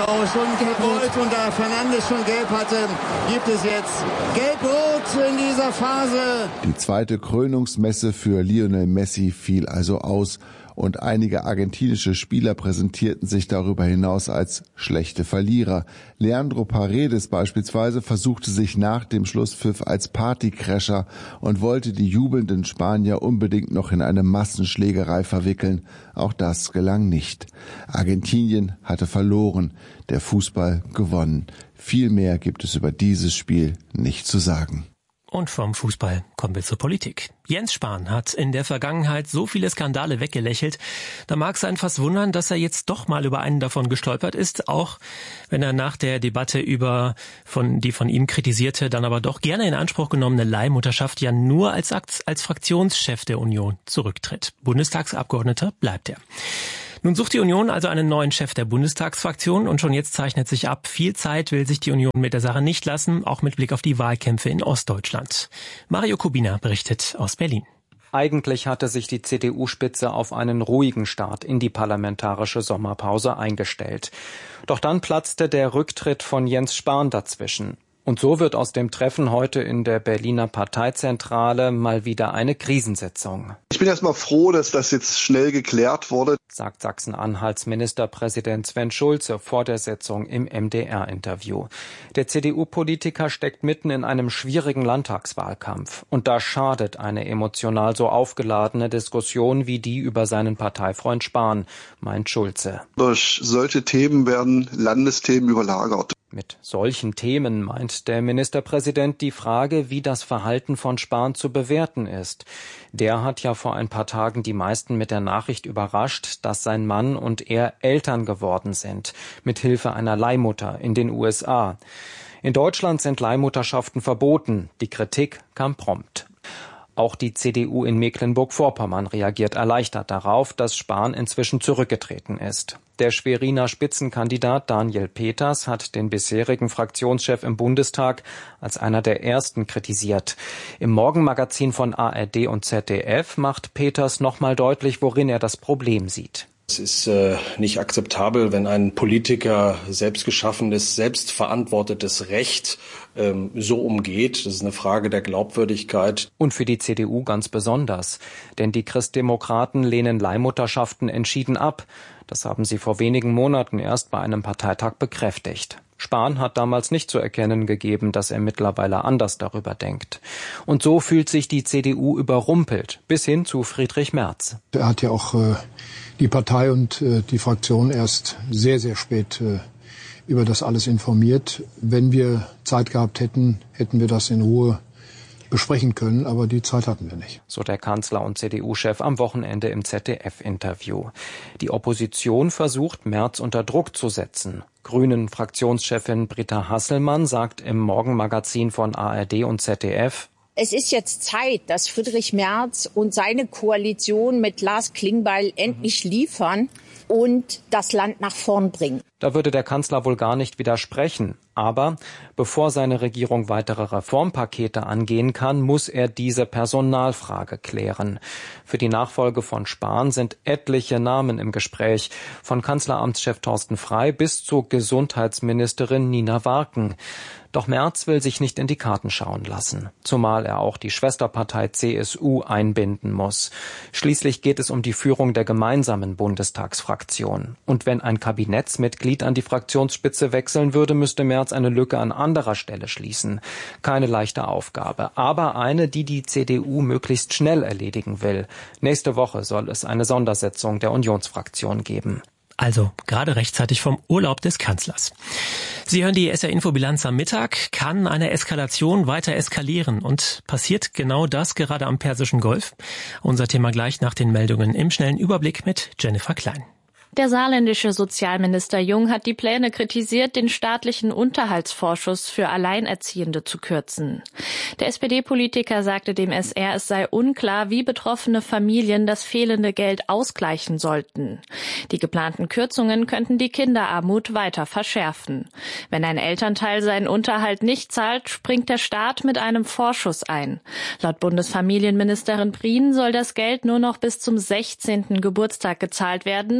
aus und gelb-rot, und da Fernandes schon gelb hatte, gibt es jetzt gelb-rot in dieser Phase. Die zweite Krönungsmesse für Lionel Messi fiel also aus. Und einige argentinische Spieler präsentierten sich darüber hinaus als schlechte Verlierer. Leandro Paredes beispielsweise versuchte sich nach dem Schlusspfiff als Partycrasher und wollte die jubelnden Spanier unbedingt noch in eine Massenschlägerei verwickeln. Auch das gelang nicht. Argentinien hatte verloren, der Fußball gewonnen. Viel mehr gibt es über dieses Spiel nicht zu sagen. Und vom Fußball kommen wir zur Politik. Jens Spahn hat in der Vergangenheit so viele Skandale weggelächelt. Da mag es einen fast wundern, dass er jetzt doch mal über einen davon gestolpert ist, auch wenn er nach der Debatte über von die von ihm kritisierte, dann aber doch gerne in Anspruch genommene Leihmutterschaft ja nur als, als Fraktionschef der Union zurücktritt. Bundestagsabgeordneter bleibt er. Nun sucht die Union also einen neuen Chef der Bundestagsfraktion und schon jetzt zeichnet sich ab, viel Zeit will sich die Union mit der Sache nicht lassen, auch mit Blick auf die Wahlkämpfe in Ostdeutschland. Mario Kubina berichtet aus Berlin. Eigentlich hatte sich die C D U-Spitze auf einen ruhigen Start in die parlamentarische Sommerpause eingestellt. Doch dann platzte der Rücktritt von Jens Spahn dazwischen. Und so wird aus dem Treffen heute in der Berliner Parteizentrale mal wieder eine Krisensitzung. Ich bin erst mal froh, dass das jetzt schnell geklärt wurde, sagt Sachsen-Anhalts Ministerpräsident Sven Schulze vor der Sitzung im M D R-Interview. Der C D U-Politiker steckt mitten in einem schwierigen Landtagswahlkampf. Und da schadet eine emotional so aufgeladene Diskussion wie die über seinen Parteifreund Spahn, meint Schulze. Durch solche Themen werden Landesthemen überlagert. Mit solchen Themen meint der Ministerpräsident die Frage, wie das Verhalten von Spahn zu bewerten ist. Der hat ja vor ein paar Tagen die meisten mit der Nachricht überrascht, dass sein Mann und er Eltern geworden sind, mit Hilfe einer Leihmutter in den U S A. In Deutschland sind Leihmutterschaften verboten. Die Kritik kam prompt. Auch die C D U in Mecklenburg-Vorpommern reagiert erleichtert darauf, dass Spahn inzwischen zurückgetreten ist. Der Schweriner Spitzenkandidat Daniel Peters hat den bisherigen Fraktionschef im Bundestag als einer der ersten kritisiert. Im Morgenmagazin von A R D und Z D F macht Peters nochmal deutlich, worin er das Problem sieht. Es ist äh, nicht akzeptabel, wenn ein Politiker selbstgeschaffenes, selbstverantwortetes Recht ähm, so umgeht. Das ist eine Frage der Glaubwürdigkeit. Und für die C D U ganz besonders. Denn die Christdemokraten lehnen Leihmutterschaften entschieden ab. Das haben sie vor wenigen Monaten erst bei einem Parteitag bekräftigt. Spahn hat damals nicht zu erkennen gegeben, dass er mittlerweile anders darüber denkt. Und so fühlt sich die C D U überrumpelt, bis hin zu Friedrich Merz. Er hat ja auch äh, die Partei und äh, die Fraktion erst sehr, sehr spät äh, über das alles informiert. Wenn wir Zeit gehabt hätten, hätten wir das in Ruhe besprechen können, aber die Zeit hatten wir nicht. So der Kanzler und C D U-Chef am Wochenende im Z D F-Interview. Die Opposition versucht, Merz unter Druck zu setzen. Grünen-Fraktionschefin Britta Hasselmann sagt im Morgenmagazin von A R D und Z D F: Es ist jetzt Zeit, dass Friedrich Merz und seine Koalition mit Lars Klingbeil endlich liefern und das Land nach vorn bringen. Da würde der Kanzler wohl gar nicht widersprechen. Aber bevor seine Regierung weitere Reformpakete angehen kann, muss er diese Personalfrage klären. Für die Nachfolge von Spahn sind etliche Namen im Gespräch, von Kanzleramtschef Thorsten Frey bis zur Gesundheitsministerin Nina Warken. Doch Merz will sich nicht in die Karten schauen lassen, zumal er auch die Schwesterpartei C S U einbinden muss. Schließlich geht es um die Führung der gemeinsamen Bundestagsfraktion. Und wenn ein Kabinettsmitglied an die Fraktionsspitze wechseln würde, müsste Merz eine Lücke an anderer Stelle schließen. Keine leichte Aufgabe, aber eine, die die C D U möglichst schnell erledigen will. Nächste Woche soll es eine Sondersitzung der Unionsfraktion geben. Also gerade rechtzeitig vom Urlaub des Kanzlers. Sie hören die S R-Infobilanz am Mittag. Kann eine Eskalation weiter eskalieren? Und passiert genau das gerade am Persischen Golf? Unser Thema gleich nach den Meldungen im schnellen Überblick mit Jennifer Klein. Der saarländische Sozialminister Jung hat die Pläne kritisiert, den staatlichen Unterhaltsvorschuss für Alleinerziehende zu kürzen. Der S P D-Politiker sagte dem S R, es sei unklar, wie betroffene Familien das fehlende Geld ausgleichen sollten. Die geplanten Kürzungen könnten die Kinderarmut weiter verschärfen. Wenn ein Elternteil seinen Unterhalt nicht zahlt, springt der Staat mit einem Vorschuss ein. Laut Bundesfamilienministerin Prien soll das Geld nur noch bis zum sechzehnten Geburtstag gezahlt werden, statt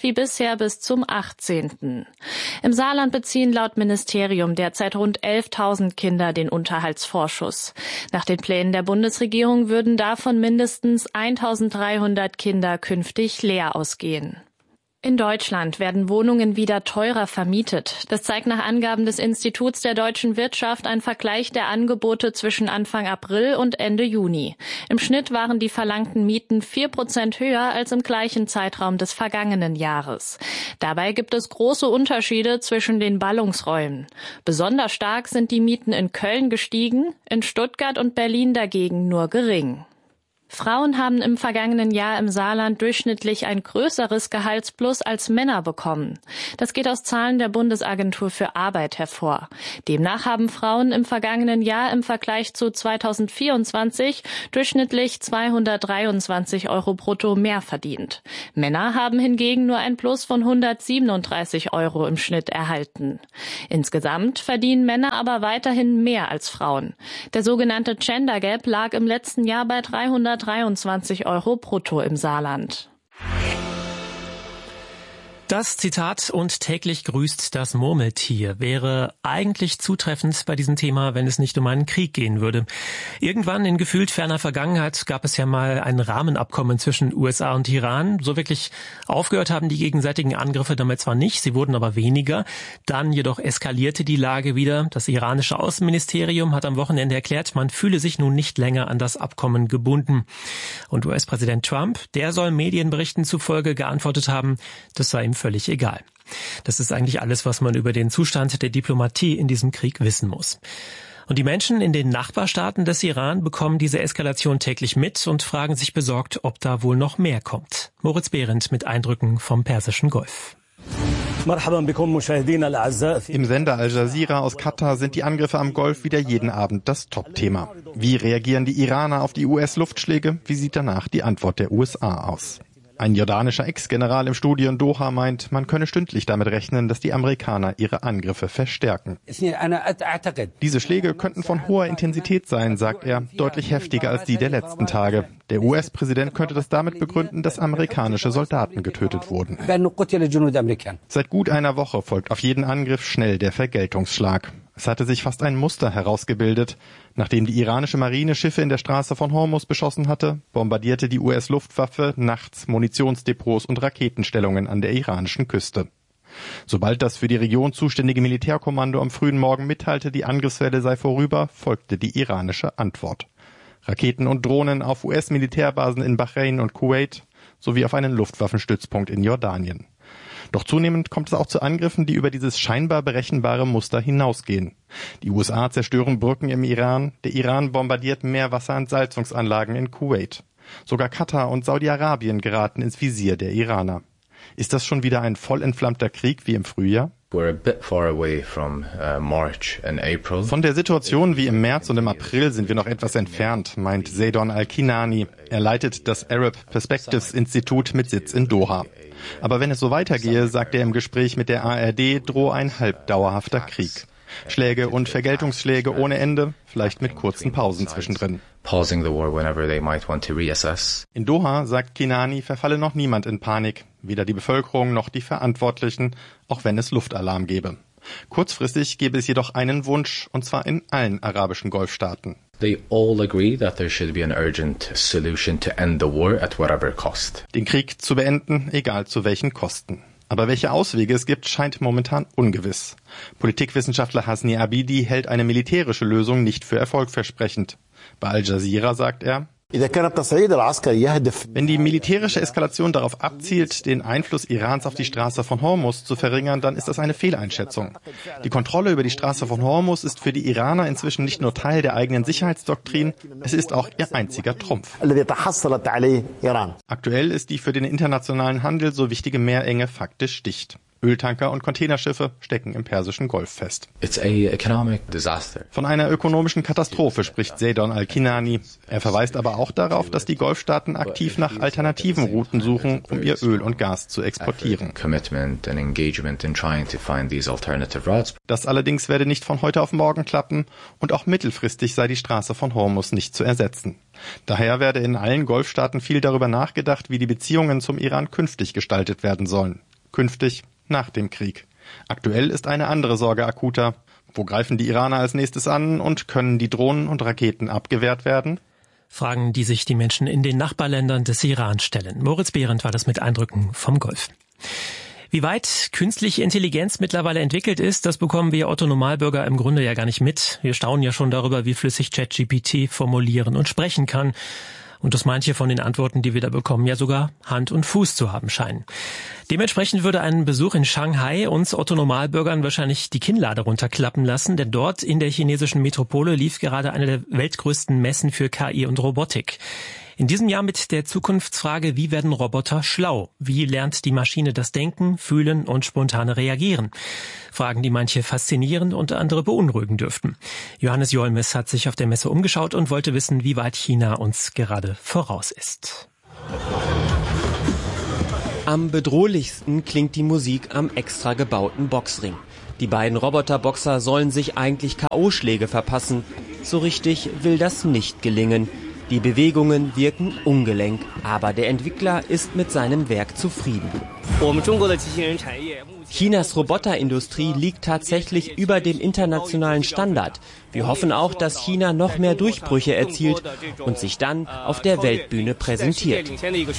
wie bisher bis zum achtzehnten Im Saarland beziehen laut Ministerium derzeit rund elftausend Kinder den Unterhaltsvorschuss. Nach den Plänen der Bundesregierung würden davon mindestens eintausenddreihundert Kinder künftig leer ausgehen. In Deutschland werden Wohnungen wieder teurer vermietet. Das zeigt nach Angaben des Instituts der deutschen Wirtschaft ein Vergleich der Angebote zwischen Anfang April und Ende Juni. Im Schnitt waren die verlangten Mieten vier Prozent höher als im gleichen Zeitraum des vergangenen Jahres. Dabei gibt es große Unterschiede zwischen den Ballungsräumen. Besonders stark sind die Mieten in Köln gestiegen, in Stuttgart und Berlin dagegen nur gering. Frauen haben im vergangenen Jahr im Saarland durchschnittlich ein größeres Gehaltsplus als Männer bekommen. Das geht aus Zahlen der Bundesagentur für Arbeit hervor. Demnach haben Frauen im vergangenen Jahr im Vergleich zu zweitausendvierundzwanzig durchschnittlich zweihundertdreiundzwanzig Euro brutto mehr verdient. Männer haben hingegen nur ein Plus von hundertsiebenunddreißig Euro im Schnitt erhalten. Insgesamt verdienen Männer aber weiterhin mehr als Frauen. Der sogenannte Gender Gap lag im letzten Jahr bei dreihundertdreiundzwanzig Euro brutto im Saarland. Das Zitat "und täglich grüßt das Murmeltier" wäre eigentlich zutreffend bei diesem Thema, wenn es nicht um einen Krieg gehen würde. Irgendwann in gefühlt ferner Vergangenheit gab es ja mal ein Rahmenabkommen zwischen U S A und Iran. So wirklich aufgehört haben die gegenseitigen Angriffe damit zwar nicht, sie wurden aber weniger. Dann jedoch eskalierte die Lage wieder. Das iranische Außenministerium hat am Wochenende erklärt, man fühle sich nun nicht länger an das Abkommen gebunden. Und U S-Präsident Trump, der soll Medienberichten zufolge geantwortet haben, das sei ihm völlig egal. Das ist eigentlich alles, was man über den Zustand der Diplomatie in diesem Krieg wissen muss. Und die Menschen in den Nachbarstaaten des Iran bekommen diese Eskalation täglich mit und fragen sich besorgt, ob da wohl noch mehr kommt. Moritz Behrendt mit Eindrücken vom Persischen Golf. Im Sender Al Jazeera aus Katar sind die Angriffe am Golf wieder jeden Abend das Top-Thema. Wie reagieren die Iraner auf die U S-Luftschläge? Wie sieht danach die Antwort der U S A aus? Ein jordanischer Ex-General im Studio in Doha meint, man könne stündlich damit rechnen, dass die Amerikaner ihre Angriffe verstärken. Diese Schläge könnten von hoher Intensität sein, sagt er, deutlich heftiger als die der letzten Tage. Der U S-Präsident könnte das damit begründen, dass amerikanische Soldaten getötet wurden. Seit gut einer Woche folgt auf jeden Angriff schnell der Vergeltungsschlag. Es hatte sich fast ein Muster herausgebildet. Nachdem die iranische Marine Schiffe in der Straße von Hormuz beschossen hatte, bombardierte die U S-Luftwaffe nachts Munitionsdepots und Raketenstellungen an der iranischen Küste. Sobald das für die Region zuständige Militärkommando am frühen Morgen mitteilte, die Angriffswelle sei vorüber, folgte die iranische Antwort. Raketen und Drohnen auf U S-Militärbasen in Bahrain und Kuwait sowie auf einen Luftwaffenstützpunkt in Jordanien. Doch zunehmend kommt es auch zu Angriffen, die über dieses scheinbar berechenbare Muster hinausgehen. Die U S A zerstören Brücken im Iran, der Iran bombardiert Meerwasserentsalzungsanlagen in Kuwait. Sogar Katar und Saudi-Arabien geraten ins Visier der Iraner. Ist das schon wieder ein voll entflammter Krieg wie im Frühjahr? Von der Situation wie im März und im April sind wir noch etwas entfernt, meint Zeidon Al-Kinani. Er leitet das Arab Perspectives Institut mit Sitz in Doha. Aber wenn es so weitergehe, sagt er im Gespräch mit der A R D, drohe ein halbdauerhafter Krieg. Schläge und Vergeltungsschläge ohne Ende, vielleicht mit kurzen Pausen zwischendrin. In Doha, sagt Kinani, verfalle noch niemand in Panik, weder die Bevölkerung noch die Verantwortlichen, auch wenn es Luftalarm gebe. Kurzfristig gäbe es jedoch einen Wunsch, und zwar in allen arabischen Golfstaaten. They all agree that there should be an urgent solution to end the war at whatever cost. Den Krieg zu beenden, egal zu welchen Kosten. Aber welche Auswege es gibt, scheint momentan ungewiss. Politikwissenschaftler Hasni Abidi hält eine militärische Lösung nicht für erfolgversprechend. Bei Al Jazeera sagt er, wenn die militärische Eskalation darauf abzielt, den Einfluss Irans auf die Straße von Hormuz zu verringern, dann ist das eine Fehleinschätzung. Die Kontrolle über die Straße von Hormuz ist für die Iraner inzwischen nicht nur Teil der eigenen Sicherheitsdoktrin, es ist auch ihr einziger Trumpf. Aktuell ist die für den internationalen Handel so wichtige Meerenge faktisch dicht. Öltanker und Containerschiffe stecken im Persischen Golf fest. It's a economic disaster. Von einer ökonomischen Katastrophe spricht Zeidon Al-Kinani. Er verweist aber auch darauf, dass die Golfstaaten aktiv nach alternativen Routen suchen, um ihr Öl und Gas zu exportieren. Das allerdings werde nicht von heute auf morgen klappen und auch mittelfristig sei die Straße von Hormuz nicht zu ersetzen. Daher werde in allen Golfstaaten viel darüber nachgedacht, wie die Beziehungen zum Iran künftig gestaltet werden sollen. künftig nach dem Krieg. Aktuell ist eine andere Sorge akuter. Wo greifen die Iraner als nächstes an und können die Drohnen und Raketen abgewehrt werden? Fragen, die sich die Menschen in den Nachbarländern des Iran stellen. Moritz Behrendt war das mit Eindrücken vom Golf. Wie weit künstliche Intelligenz mittlerweile entwickelt ist, das bekommen wir Otto-Normalbürger im Grunde ja gar nicht mit. Wir staunen ja schon darüber, wie flüssig ChatGPT formulieren und sprechen kann. Und dass manche von den Antworten, die wir da bekommen, ja sogar Hand und Fuß zu haben scheinen. Dementsprechend würde ein Besuch in Shanghai uns Otto-Normalbürgern wahrscheinlich die Kinnlade runterklappen lassen, denn dort in der chinesischen Metropole lief gerade eine der weltgrößten Messen für K I und Robotik. In diesem Jahr mit der Zukunftsfrage, wie werden Roboter schlau? Wie lernt die Maschine das Denken, Fühlen und spontane Reagieren? Fragen, die manche faszinieren und andere beunruhigen dürften. Johannes Jolmes hat sich auf der Messe umgeschaut und wollte wissen, wie weit China uns gerade voraus ist. Am bedrohlichsten klingt die Musik am extra gebauten Boxring. Die beiden Roboterboxer sollen sich eigentlich K O-Schläge verpassen. So richtig will das nicht gelingen. Die Bewegungen wirken ungelenk, aber der Entwickler ist mit seinem Werk zufrieden. Chinas Roboterindustrie liegt tatsächlich über dem internationalen Standard. Wir hoffen auch, dass China noch mehr Durchbrüche erzielt und sich dann auf der Weltbühne präsentiert.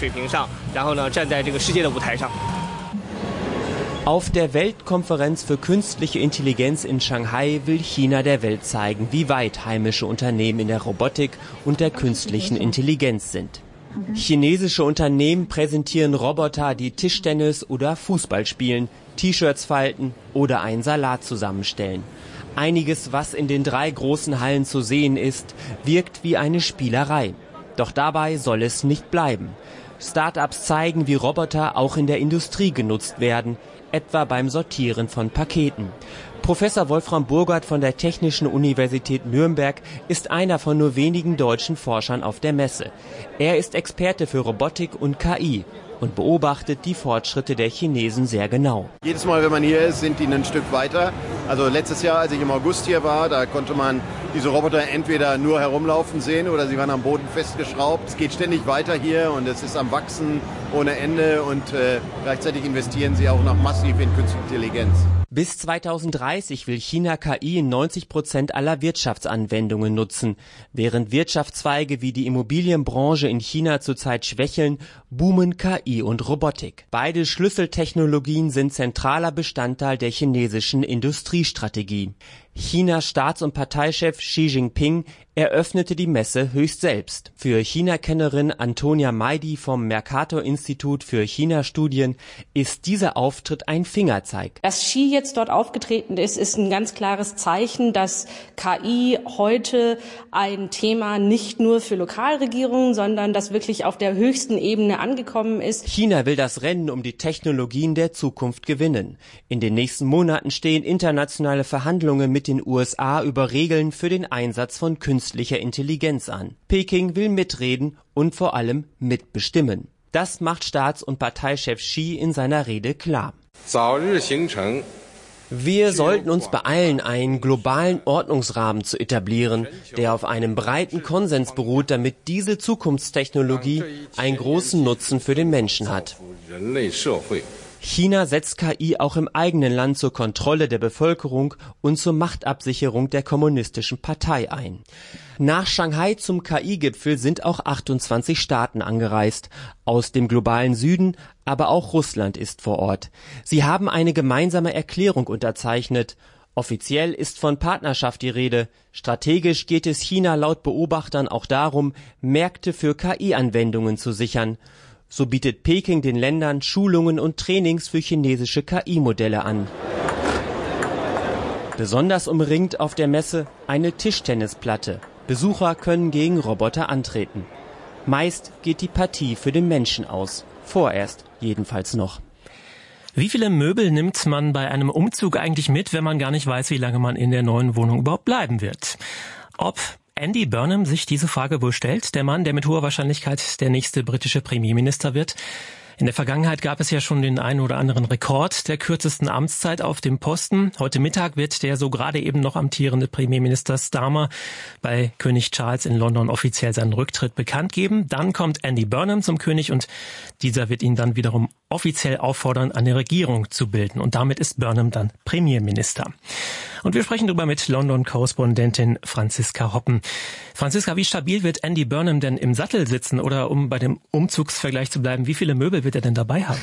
Auf der Weltkonferenz für künstliche Intelligenz in Shanghai will China der Welt zeigen, wie weit heimische Unternehmen in der Robotik und der künstlichen Intelligenz sind. Chinesische Unternehmen präsentieren Roboter, die Tischtennis oder Fußball spielen, T-Shirts falten oder einen Salat zusammenstellen. Einiges, was in den drei großen Hallen zu sehen ist, wirkt wie eine Spielerei. Doch dabei soll es nicht bleiben. Start-ups zeigen, wie Roboter auch in der Industrie genutzt werden, etwa beim Sortieren von Paketen. Professor Wolfram Burgert von der Technischen Universität Nürnberg ist einer von nur wenigen deutschen Forschern auf der Messe. Er ist Experte für Robotik und K I und beobachtet die Fortschritte der Chinesen sehr genau. Jedes Mal, wenn man hier ist, sind die ein Stück weiter. Also letztes Jahr, als ich im August hier war, da konnte man diese Roboter entweder nur herumlaufen sehen oder sie waren am Boden festgeschraubt. Es geht ständig weiter hier und es ist am Wachsen ohne Ende und äh, gleichzeitig investieren sie auch noch massiv in künstliche Intelligenz. Bis zweitausenddreißig will China K I in neunzig Prozent aller Wirtschaftsanwendungen nutzen. Während Wirtschaftszweige wie die Immobilienbranche in China zurzeit schwächeln, boomen K I und Robotik. Beide Schlüsseltechnologien sind zentraler Bestandteil der chinesischen Industriestrategie. Chinas Staats- und Parteichef Xi Jinping eröffnete die Messe höchst selbst. Für China-Kennerin Antonia Meidi vom Mercator-Institut für China-Studien ist dieser Auftritt ein Fingerzeig. Dass Xi jetzt dort aufgetreten ist, ist ein ganz klares Zeichen, dass K I heute ein Thema nicht nur für Lokalregierungen, sondern das wirklich auf der höchsten Ebene angekommen ist. China will das Rennen um die Technologien der Zukunft gewinnen. In den nächsten Monaten stehen internationale Verhandlungen mit den U S A über Regeln für den Einsatz von künstlicher Intelligenz an. Peking will mitreden und vor allem mitbestimmen. Das macht Staats- und Parteichef Xi in seiner Rede klar. Wir sollten uns beeilen, einen globalen Ordnungsrahmen zu etablieren, der auf einem breiten Konsens beruht, damit diese Zukunftstechnologie einen großen Nutzen für den Menschen hat. China setzt K I auch im eigenen Land zur Kontrolle der Bevölkerung und zur Machtabsicherung der kommunistischen Partei ein. Nach Shanghai zum K I-Gipfel sind auch achtundzwanzig Staaten angereist. Aus dem globalen Süden, aber auch Russland ist vor Ort. Sie haben eine gemeinsame Erklärung unterzeichnet. Offiziell ist von Partnerschaft die Rede. Strategisch geht es China laut Beobachtern auch darum, Märkte für K I-Anwendungen zu sichern. So bietet Peking den Ländern Schulungen und Trainings für chinesische K I-Modelle an. Besonders umringt auf der Messe eine Tischtennisplatte. Besucher können gegen Roboter antreten. Meist geht die Partie für den Menschen aus. Vorerst jedenfalls noch. Wie viele Möbel nimmt man bei einem Umzug eigentlich mit, wenn man gar nicht weiß, wie lange man in der neuen Wohnung überhaupt bleiben wird? Ob Andy Burnham sich diese Frage wohl stellt, der Mann, der mit hoher Wahrscheinlichkeit der nächste britische Premierminister wird. In der Vergangenheit gab es ja schon den einen oder anderen Rekord der kürzesten Amtszeit auf dem Posten. Heute Mittag wird der so gerade eben noch amtierende Premierminister Starmer bei König Charles in London offiziell seinen Rücktritt bekannt geben. Dann kommt Andy Burnham zum König und dieser wird ihn dann wiederum offiziell auffordern, eine Regierung zu bilden. Und damit ist Burnham dann Premierminister. Und wir sprechen darüber mit London-Korrespondentin Franziska Hoppen. Franziska, wie stabil wird Andy Burnham denn im Sattel sitzen? Oder um bei dem Umzugsvergleich zu bleiben, wie viele Möbel wird er denn dabei haben?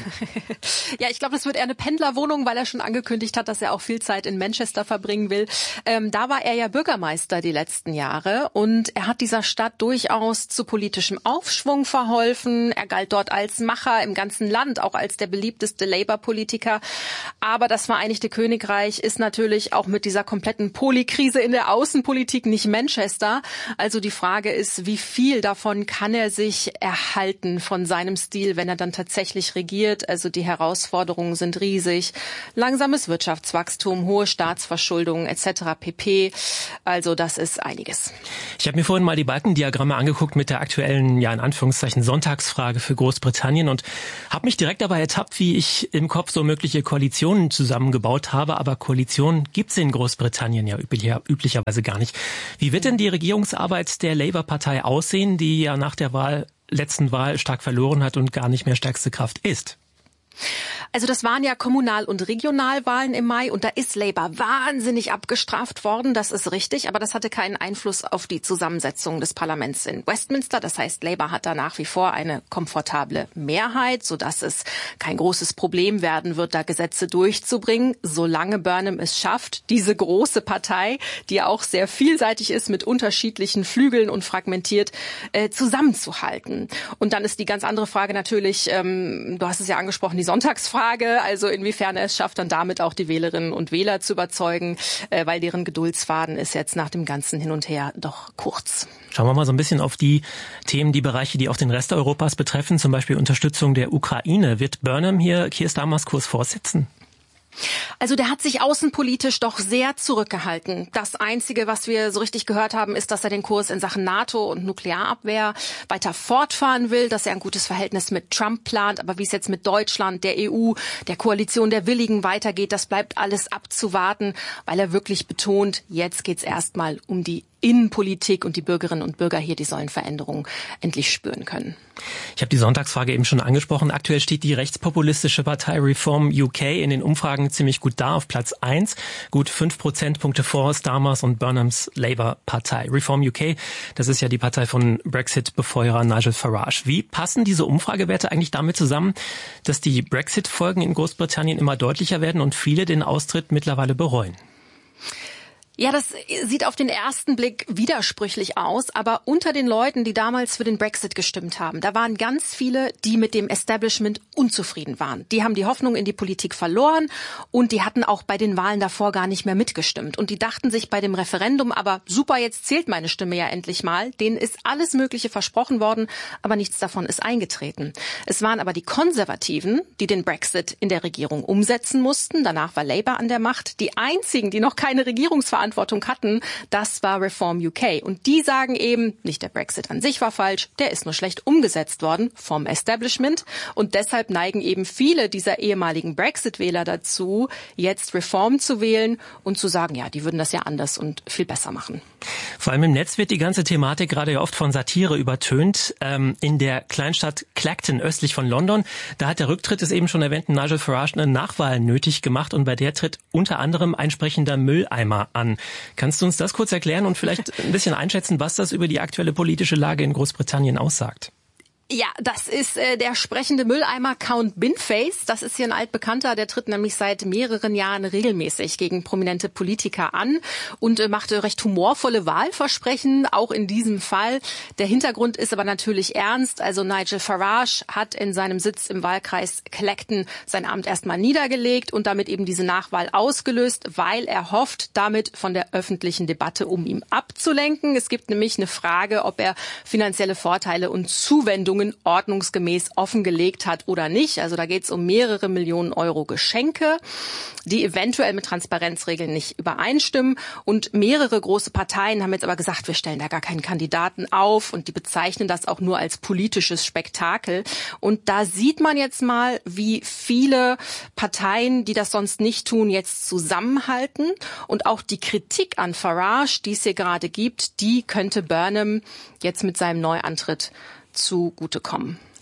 Ja, ich glaube, das wird eher eine Pendlerwohnung, weil er schon angekündigt hat, dass er auch viel Zeit in Manchester verbringen will. Ähm, da war er ja Bürgermeister die letzten Jahre und er hat dieser Stadt durchaus zu politischem Aufschwung verholfen. Er galt dort als Macher im ganzen Land, auch als der beliebteste Labour-Politiker. Aber das Vereinigte Königreich ist natürlich auch mit dieser kompletten Polykrise in der Außenpolitik nicht Manchester. Also die Frage ist, wie viel davon kann er sich erhalten von seinem Stil, wenn er dann tatsächlich regiert? Also die Herausforderungen sind riesig. Langsames Wirtschaftswachstum, hohe Staatsverschuldung et cetera pp. Also das ist einiges. Ich habe mir vorhin mal die Balkendiagramme angeguckt mit der aktuellen, ja in Anführungszeichen, Sonntagsfrage für Großbritannien und habe mich direkt dabei ertappt, wie ich im Kopf so mögliche Koalitionen zusammengebaut habe. Aber Koalitionen gibt's in Großbritannien ja üblicher, üblicherweise gar nicht. Wie wird denn die Regierungsarbeit der Labour-Partei aussehen, die ja nach der Wahl, letzten Wahl stark verloren hat und gar nicht mehr stärkste Kraft ist? Also das waren ja Kommunal- und Regionalwahlen im Mai und da ist Labour wahnsinnig abgestraft worden, das ist richtig, aber das hatte keinen Einfluss auf die Zusammensetzung des Parlaments in Westminster. Das heißt, Labour hat da nach wie vor eine komfortable Mehrheit, sodass es kein großes Problem werden wird, da Gesetze durchzubringen, solange Burnham es schafft, diese große Partei, die auch sehr vielseitig ist, mit unterschiedlichen Flügeln und fragmentiert, äh, zusammenzuhalten. Und dann ist die ganz andere Frage natürlich, ähm, du hast es ja angesprochen, die Sonntagsfrage, also inwiefern er es schafft, dann damit auch die Wählerinnen und Wähler zu überzeugen, äh, weil deren Geduldsfaden ist jetzt nach dem ganzen Hin und Her doch kurz. Schauen wir mal so ein bisschen auf die Themen, die Bereiche, die auch den Rest Europas betreffen, zum Beispiel Unterstützung der Ukraine. Wird Burnham hier Keir Starmers Kurs fortsetzen? Also der hat sich außenpolitisch doch sehr zurückgehalten. Das Einzige, was wir so richtig gehört haben, ist, dass er den Kurs in Sachen NATO und Nuklearabwehr weiter fortfahren will, dass er ein gutes Verhältnis mit Trump plant. Aber wie es jetzt mit Deutschland, der E U, der Koalition der Willigen weitergeht, das bleibt alles abzuwarten, weil er wirklich betont, jetzt geht's erstmal um die Innenpolitik und die Bürgerinnen und Bürger hier, die sollen Veränderungen endlich spüren können. Ich habe die Sonntagsfrage eben schon angesprochen. Aktuell steht die rechtspopulistische Partei Reform U K in den Umfragen ziemlich gut da auf Platz eins. Gut fünf Prozentpunkte vor Starmers und Burnhams Labour-Partei. Reform U K, das ist ja die Partei von Brexit-Befeuerer Nigel Farage. Wie passen diese Umfragewerte eigentlich damit zusammen, dass die Brexit-Folgen in Großbritannien immer deutlicher werden und viele den Austritt mittlerweile bereuen? Ja, das sieht auf den ersten Blick widersprüchlich aus, aber unter den Leuten, die damals für den Brexit gestimmt haben, da waren ganz viele, die mit dem Establishment unzufrieden waren. Die haben die Hoffnung in die Politik verloren und die hatten auch bei den Wahlen davor gar nicht mehr mitgestimmt. Und die dachten sich bei dem Referendum, aber super, jetzt zählt meine Stimme ja endlich mal. Denen ist alles Mögliche versprochen worden, aber nichts davon ist eingetreten. Es waren aber die Konservativen, die den Brexit in der Regierung umsetzen mussten. Danach war Labour an der Macht. Die einzigen, die noch keine Regierungsverantwortung Verantwortung hatten, das war Reform U K. Und die sagen eben, nicht der Brexit an sich war falsch, der ist nur schlecht umgesetzt worden vom Establishment. Und deshalb neigen eben viele dieser ehemaligen Brexit-Wähler dazu, jetzt Reform zu wählen und zu sagen, ja, die würden das ja anders und viel besser machen. Vor allem im Netz wird die ganze Thematik gerade ja oft von Satire übertönt. Ähm, in der Kleinstadt Clacton östlich von London, da hat der Rücktritt des eben schon erwähnten Nigel Farage eine Nachwahl nötig gemacht und bei der tritt unter anderem ein sprechender Mülleimer an. Kannst du uns das kurz erklären und vielleicht ein bisschen einschätzen, was das über die aktuelle politische Lage in Großbritannien aussagt? Ja, das ist äh, der sprechende Mülleimer Count Binface. Das ist hier ein altbekannter, der tritt nämlich seit mehreren Jahren regelmäßig gegen prominente Politiker an und äh, macht recht humorvolle Wahlversprechen, auch in diesem Fall. Der Hintergrund ist aber natürlich ernst. Also Nigel Farage hat in seinem Sitz im Wahlkreis Clacton sein Amt erstmal niedergelegt und damit eben diese Nachwahl ausgelöst, weil er hofft, damit von der öffentlichen Debatte um ihn abzulenken. Es gibt nämlich eine Frage, ob er finanzielle Vorteile und Zuwendungen ordnungsgemäß offengelegt hat oder nicht. Also da geht es um mehrere Millionen Euro Geschenke, die eventuell mit Transparenzregeln nicht übereinstimmen. Und mehrere große Parteien haben jetzt aber gesagt, wir stellen da gar keinen Kandidaten auf und die bezeichnen das auch nur als politisches Spektakel. Und da sieht man jetzt mal, wie viele Parteien, die das sonst nicht tun, jetzt zusammenhalten. Und auch die Kritik an Farage, die es hier gerade gibt, die könnte Burnham jetzt mit seinem Neuantritt zugutekommen.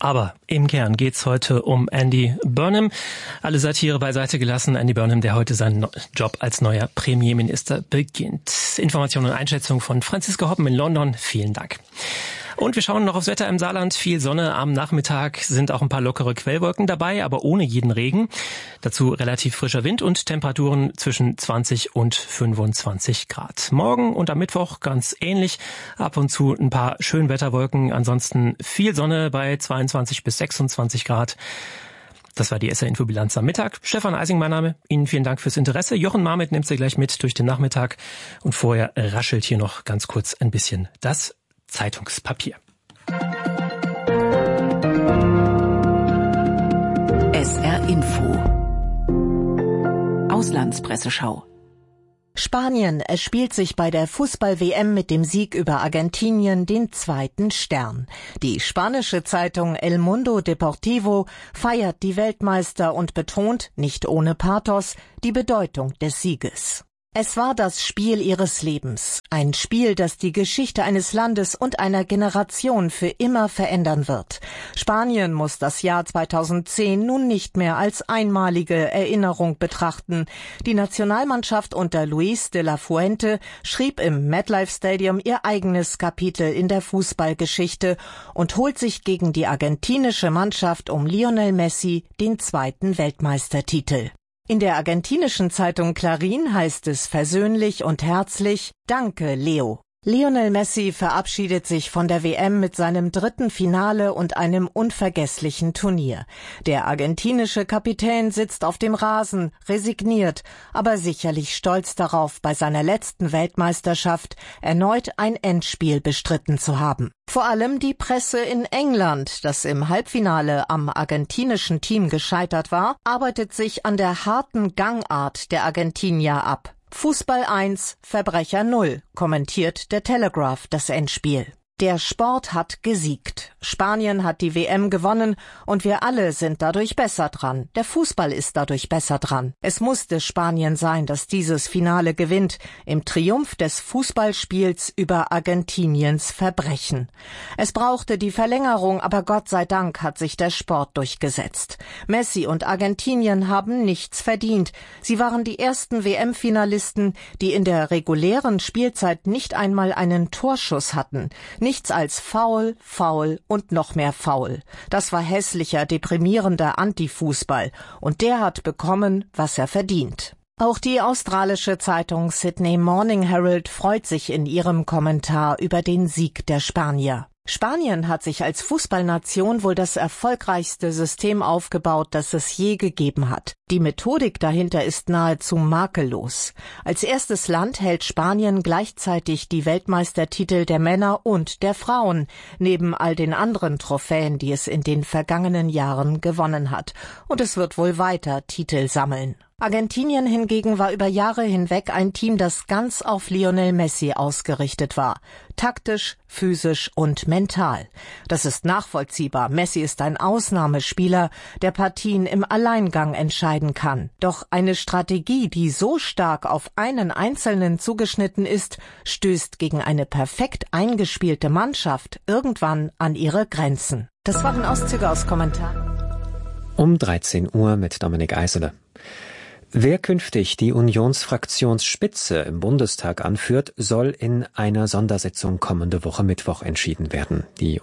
Aber im Kern geht's heute um Andy Burnham. Alle Satire beiseite gelassen. Andy Burnham, der heute seinen Job als neuer Premierminister beginnt. Informationen und Einschätzung von Franziska Hoppen in London. Vielen Dank. Und wir schauen noch aufs Wetter im Saarland. Viel Sonne am Nachmittag, sind auch ein paar lockere Quellwolken dabei, aber ohne jeden Regen. Dazu relativ frischer Wind und Temperaturen zwischen zwanzig und fünfundzwanzig Grad. Morgen und am Mittwoch ganz ähnlich. Ab und zu ein paar Schönwetterwolken. Ansonsten viel Sonne bei zweiundzwanzig bis sechsundzwanzig Grad. Das war die S R-Infobilanz am Mittag. Stefan Eising, mein Name. Ihnen vielen Dank fürs Interesse. Jochen Marmit nimmt Sie gleich mit durch den Nachmittag. Und vorher raschelt hier noch ganz kurz ein bisschen das Zeitungspapier. S R Info Auslandspresseschau. Spanien erspielt sich bei der Fußball-W M mit dem Sieg über Argentinien den zweiten Stern. Die spanische Zeitung El Mundo Deportivo feiert die Weltmeister und betont, nicht ohne Pathos, die Bedeutung des Sieges. Es war das Spiel ihres Lebens, ein Spiel, das die Geschichte eines Landes und einer Generation für immer verändern wird. Spanien muss das Jahr zweitausendzehn nun nicht mehr als einmalige Erinnerung betrachten. Die Nationalmannschaft unter Luis de la Fuente schrieb im MetLife Stadium ihr eigenes Kapitel in der Fußballgeschichte und holt sich gegen die argentinische Mannschaft um Lionel Messi den zweiten Weltmeistertitel. In der argentinischen Zeitung Clarín heißt es versöhnlich und herzlich: Danke, Leo. Lionel Messi verabschiedet sich von der W M mit seinem dritten Finale und einem unvergesslichen Turnier. Der argentinische Kapitän sitzt auf dem Rasen, resigniert, aber sicherlich stolz darauf, bei seiner letzten Weltmeisterschaft erneut ein Endspiel bestritten zu haben. Vor allem die Presse in England, das im Halbfinale am argentinischen Team gescheitert war, arbeitet sich an der harten Gangart der Argentinier ab. Fußball eins, Verbrecher null, kommentiert der Telegraph das Endspiel. Der Sport hat gesiegt. Spanien hat die W M gewonnen und wir alle sind dadurch besser dran. Der Fußball ist dadurch besser dran. Es musste Spanien sein, das dieses Finale gewinnt, im Triumph des Fußballspiels über Argentiniens Verbrechen. Es brauchte die Verlängerung, aber Gott sei Dank hat sich der Sport durchgesetzt. Messi und Argentinien haben nichts verdient. Sie waren die ersten W M-Finalisten, die in der regulären Spielzeit nicht einmal einen Torschuss hatten. Nichts als faul, faul und noch mehr faul. Das war hässlicher, deprimierender Antifußball. Und der hat bekommen, was er verdient. Auch die australische Zeitung Sydney Morning Herald freut sich in ihrem Kommentar über den Sieg der Spanier. Spanien hat sich als Fußballnation wohl das erfolgreichste System aufgebaut, das es je gegeben hat. Die Methodik dahinter ist nahezu makellos. Als erstes Land hält Spanien gleichzeitig die Weltmeistertitel der Männer und der Frauen, neben all den anderen Trophäen, die es in den vergangenen Jahren gewonnen hat. Und es wird wohl weiter Titel sammeln. Argentinien hingegen war über Jahre hinweg ein Team, das ganz auf Lionel Messi ausgerichtet war. Taktisch, physisch und mental. Das ist nachvollziehbar. Messi ist ein Ausnahmespieler, der Partien im Alleingang entscheiden kann. Doch eine Strategie, die so stark auf einen Einzelnen zugeschnitten ist, stößt gegen eine perfekt eingespielte Mannschaft irgendwann an ihre Grenzen. Das waren Auszüge aus Kommentaren. Um dreizehn Uhr mit Dominik Eisele. Wer künftig die Unionsfraktionsspitze im Bundestag anführt, soll in einer Sondersitzung kommende Woche Mittwoch entschieden werden. Die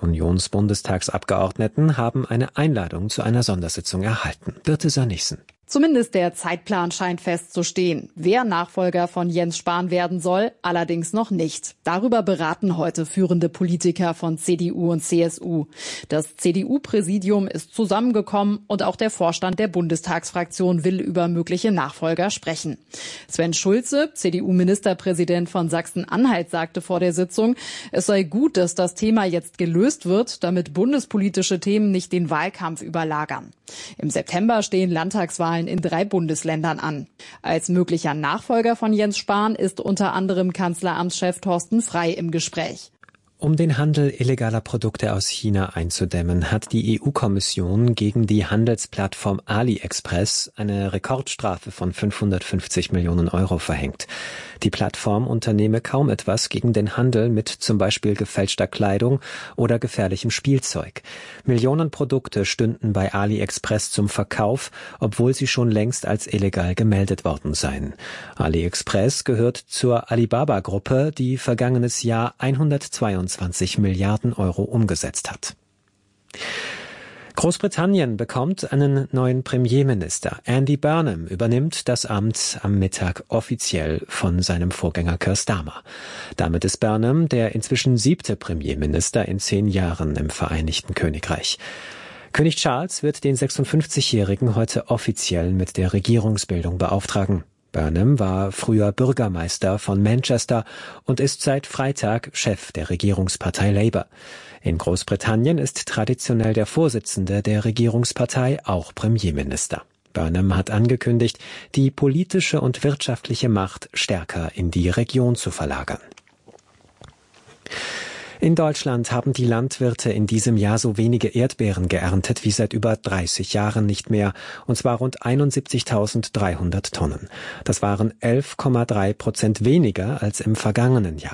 Unionsbundestagsabgeordneten haben eine Einladung zu einer Sondersitzung erhalten. Birte Sönnigsen. Zumindest der Zeitplan scheint festzustehen. Wer Nachfolger von Jens Spahn werden soll, allerdings noch nicht. Darüber beraten heute führende Politiker von C D U und C S U. Das C D U-Präsidium ist zusammengekommen und auch der Vorstand der Bundestagsfraktion will über mögliche Nachfolger sprechen. Sven Schulze, C D U-Ministerpräsident von Sachsen-Anhalt, sagte vor der Sitzung, es sei gut, dass das Thema jetzt gelöst wird, damit bundespolitische Themen nicht den Wahlkampf überlagern. Im September stehen Landtagswahlen in drei Bundesländern an. Als möglicher Nachfolger von Jens Spahn ist unter anderem Kanzleramtschef Thorsten Frey im Gespräch. Um den Handel illegaler Produkte aus China einzudämmen, hat die E U-Kommission gegen die Handelsplattform AliExpress eine Rekordstrafe von fünfhundertfünfzig Millionen Euro verhängt. Die Plattform unternehme kaum etwas gegen den Handel mit zum Beispiel gefälschter Kleidung oder gefährlichem Spielzeug. Millionen Produkte stünden bei AliExpress zum Verkauf, obwohl sie schon längst als illegal gemeldet worden seien. AliExpress gehört zur Alibaba-Gruppe, die vergangenes Jahr hundertzweiundzwanzig Milliarden Euro umgesetzt hat. Großbritannien bekommt einen neuen Premierminister. Andy Burnham übernimmt das Amt am Mittag offiziell von seinem Vorgänger Keir Starmer. Damit ist Burnham der inzwischen siebte Premierminister in zehn Jahren im Vereinigten Königreich. König Charles wird den sechsundfünfzigjährigen heute offiziell mit der Regierungsbildung beauftragen. Burnham war früher Bürgermeister von Manchester und ist seit Freitag Chef der Regierungspartei Labour. In Großbritannien ist traditionell der Vorsitzende der Regierungspartei auch Premierminister. Burnham hat angekündigt, die politische und wirtschaftliche Macht stärker in die Region zu verlagern. In Deutschland haben die Landwirte in diesem Jahr so wenige Erdbeeren geerntet wie seit über dreißig Jahren nicht mehr, und zwar rund einundsiebzigtausenddreihundert Tonnen. Das waren elf Komma drei Prozent weniger als im vergangenen Jahr.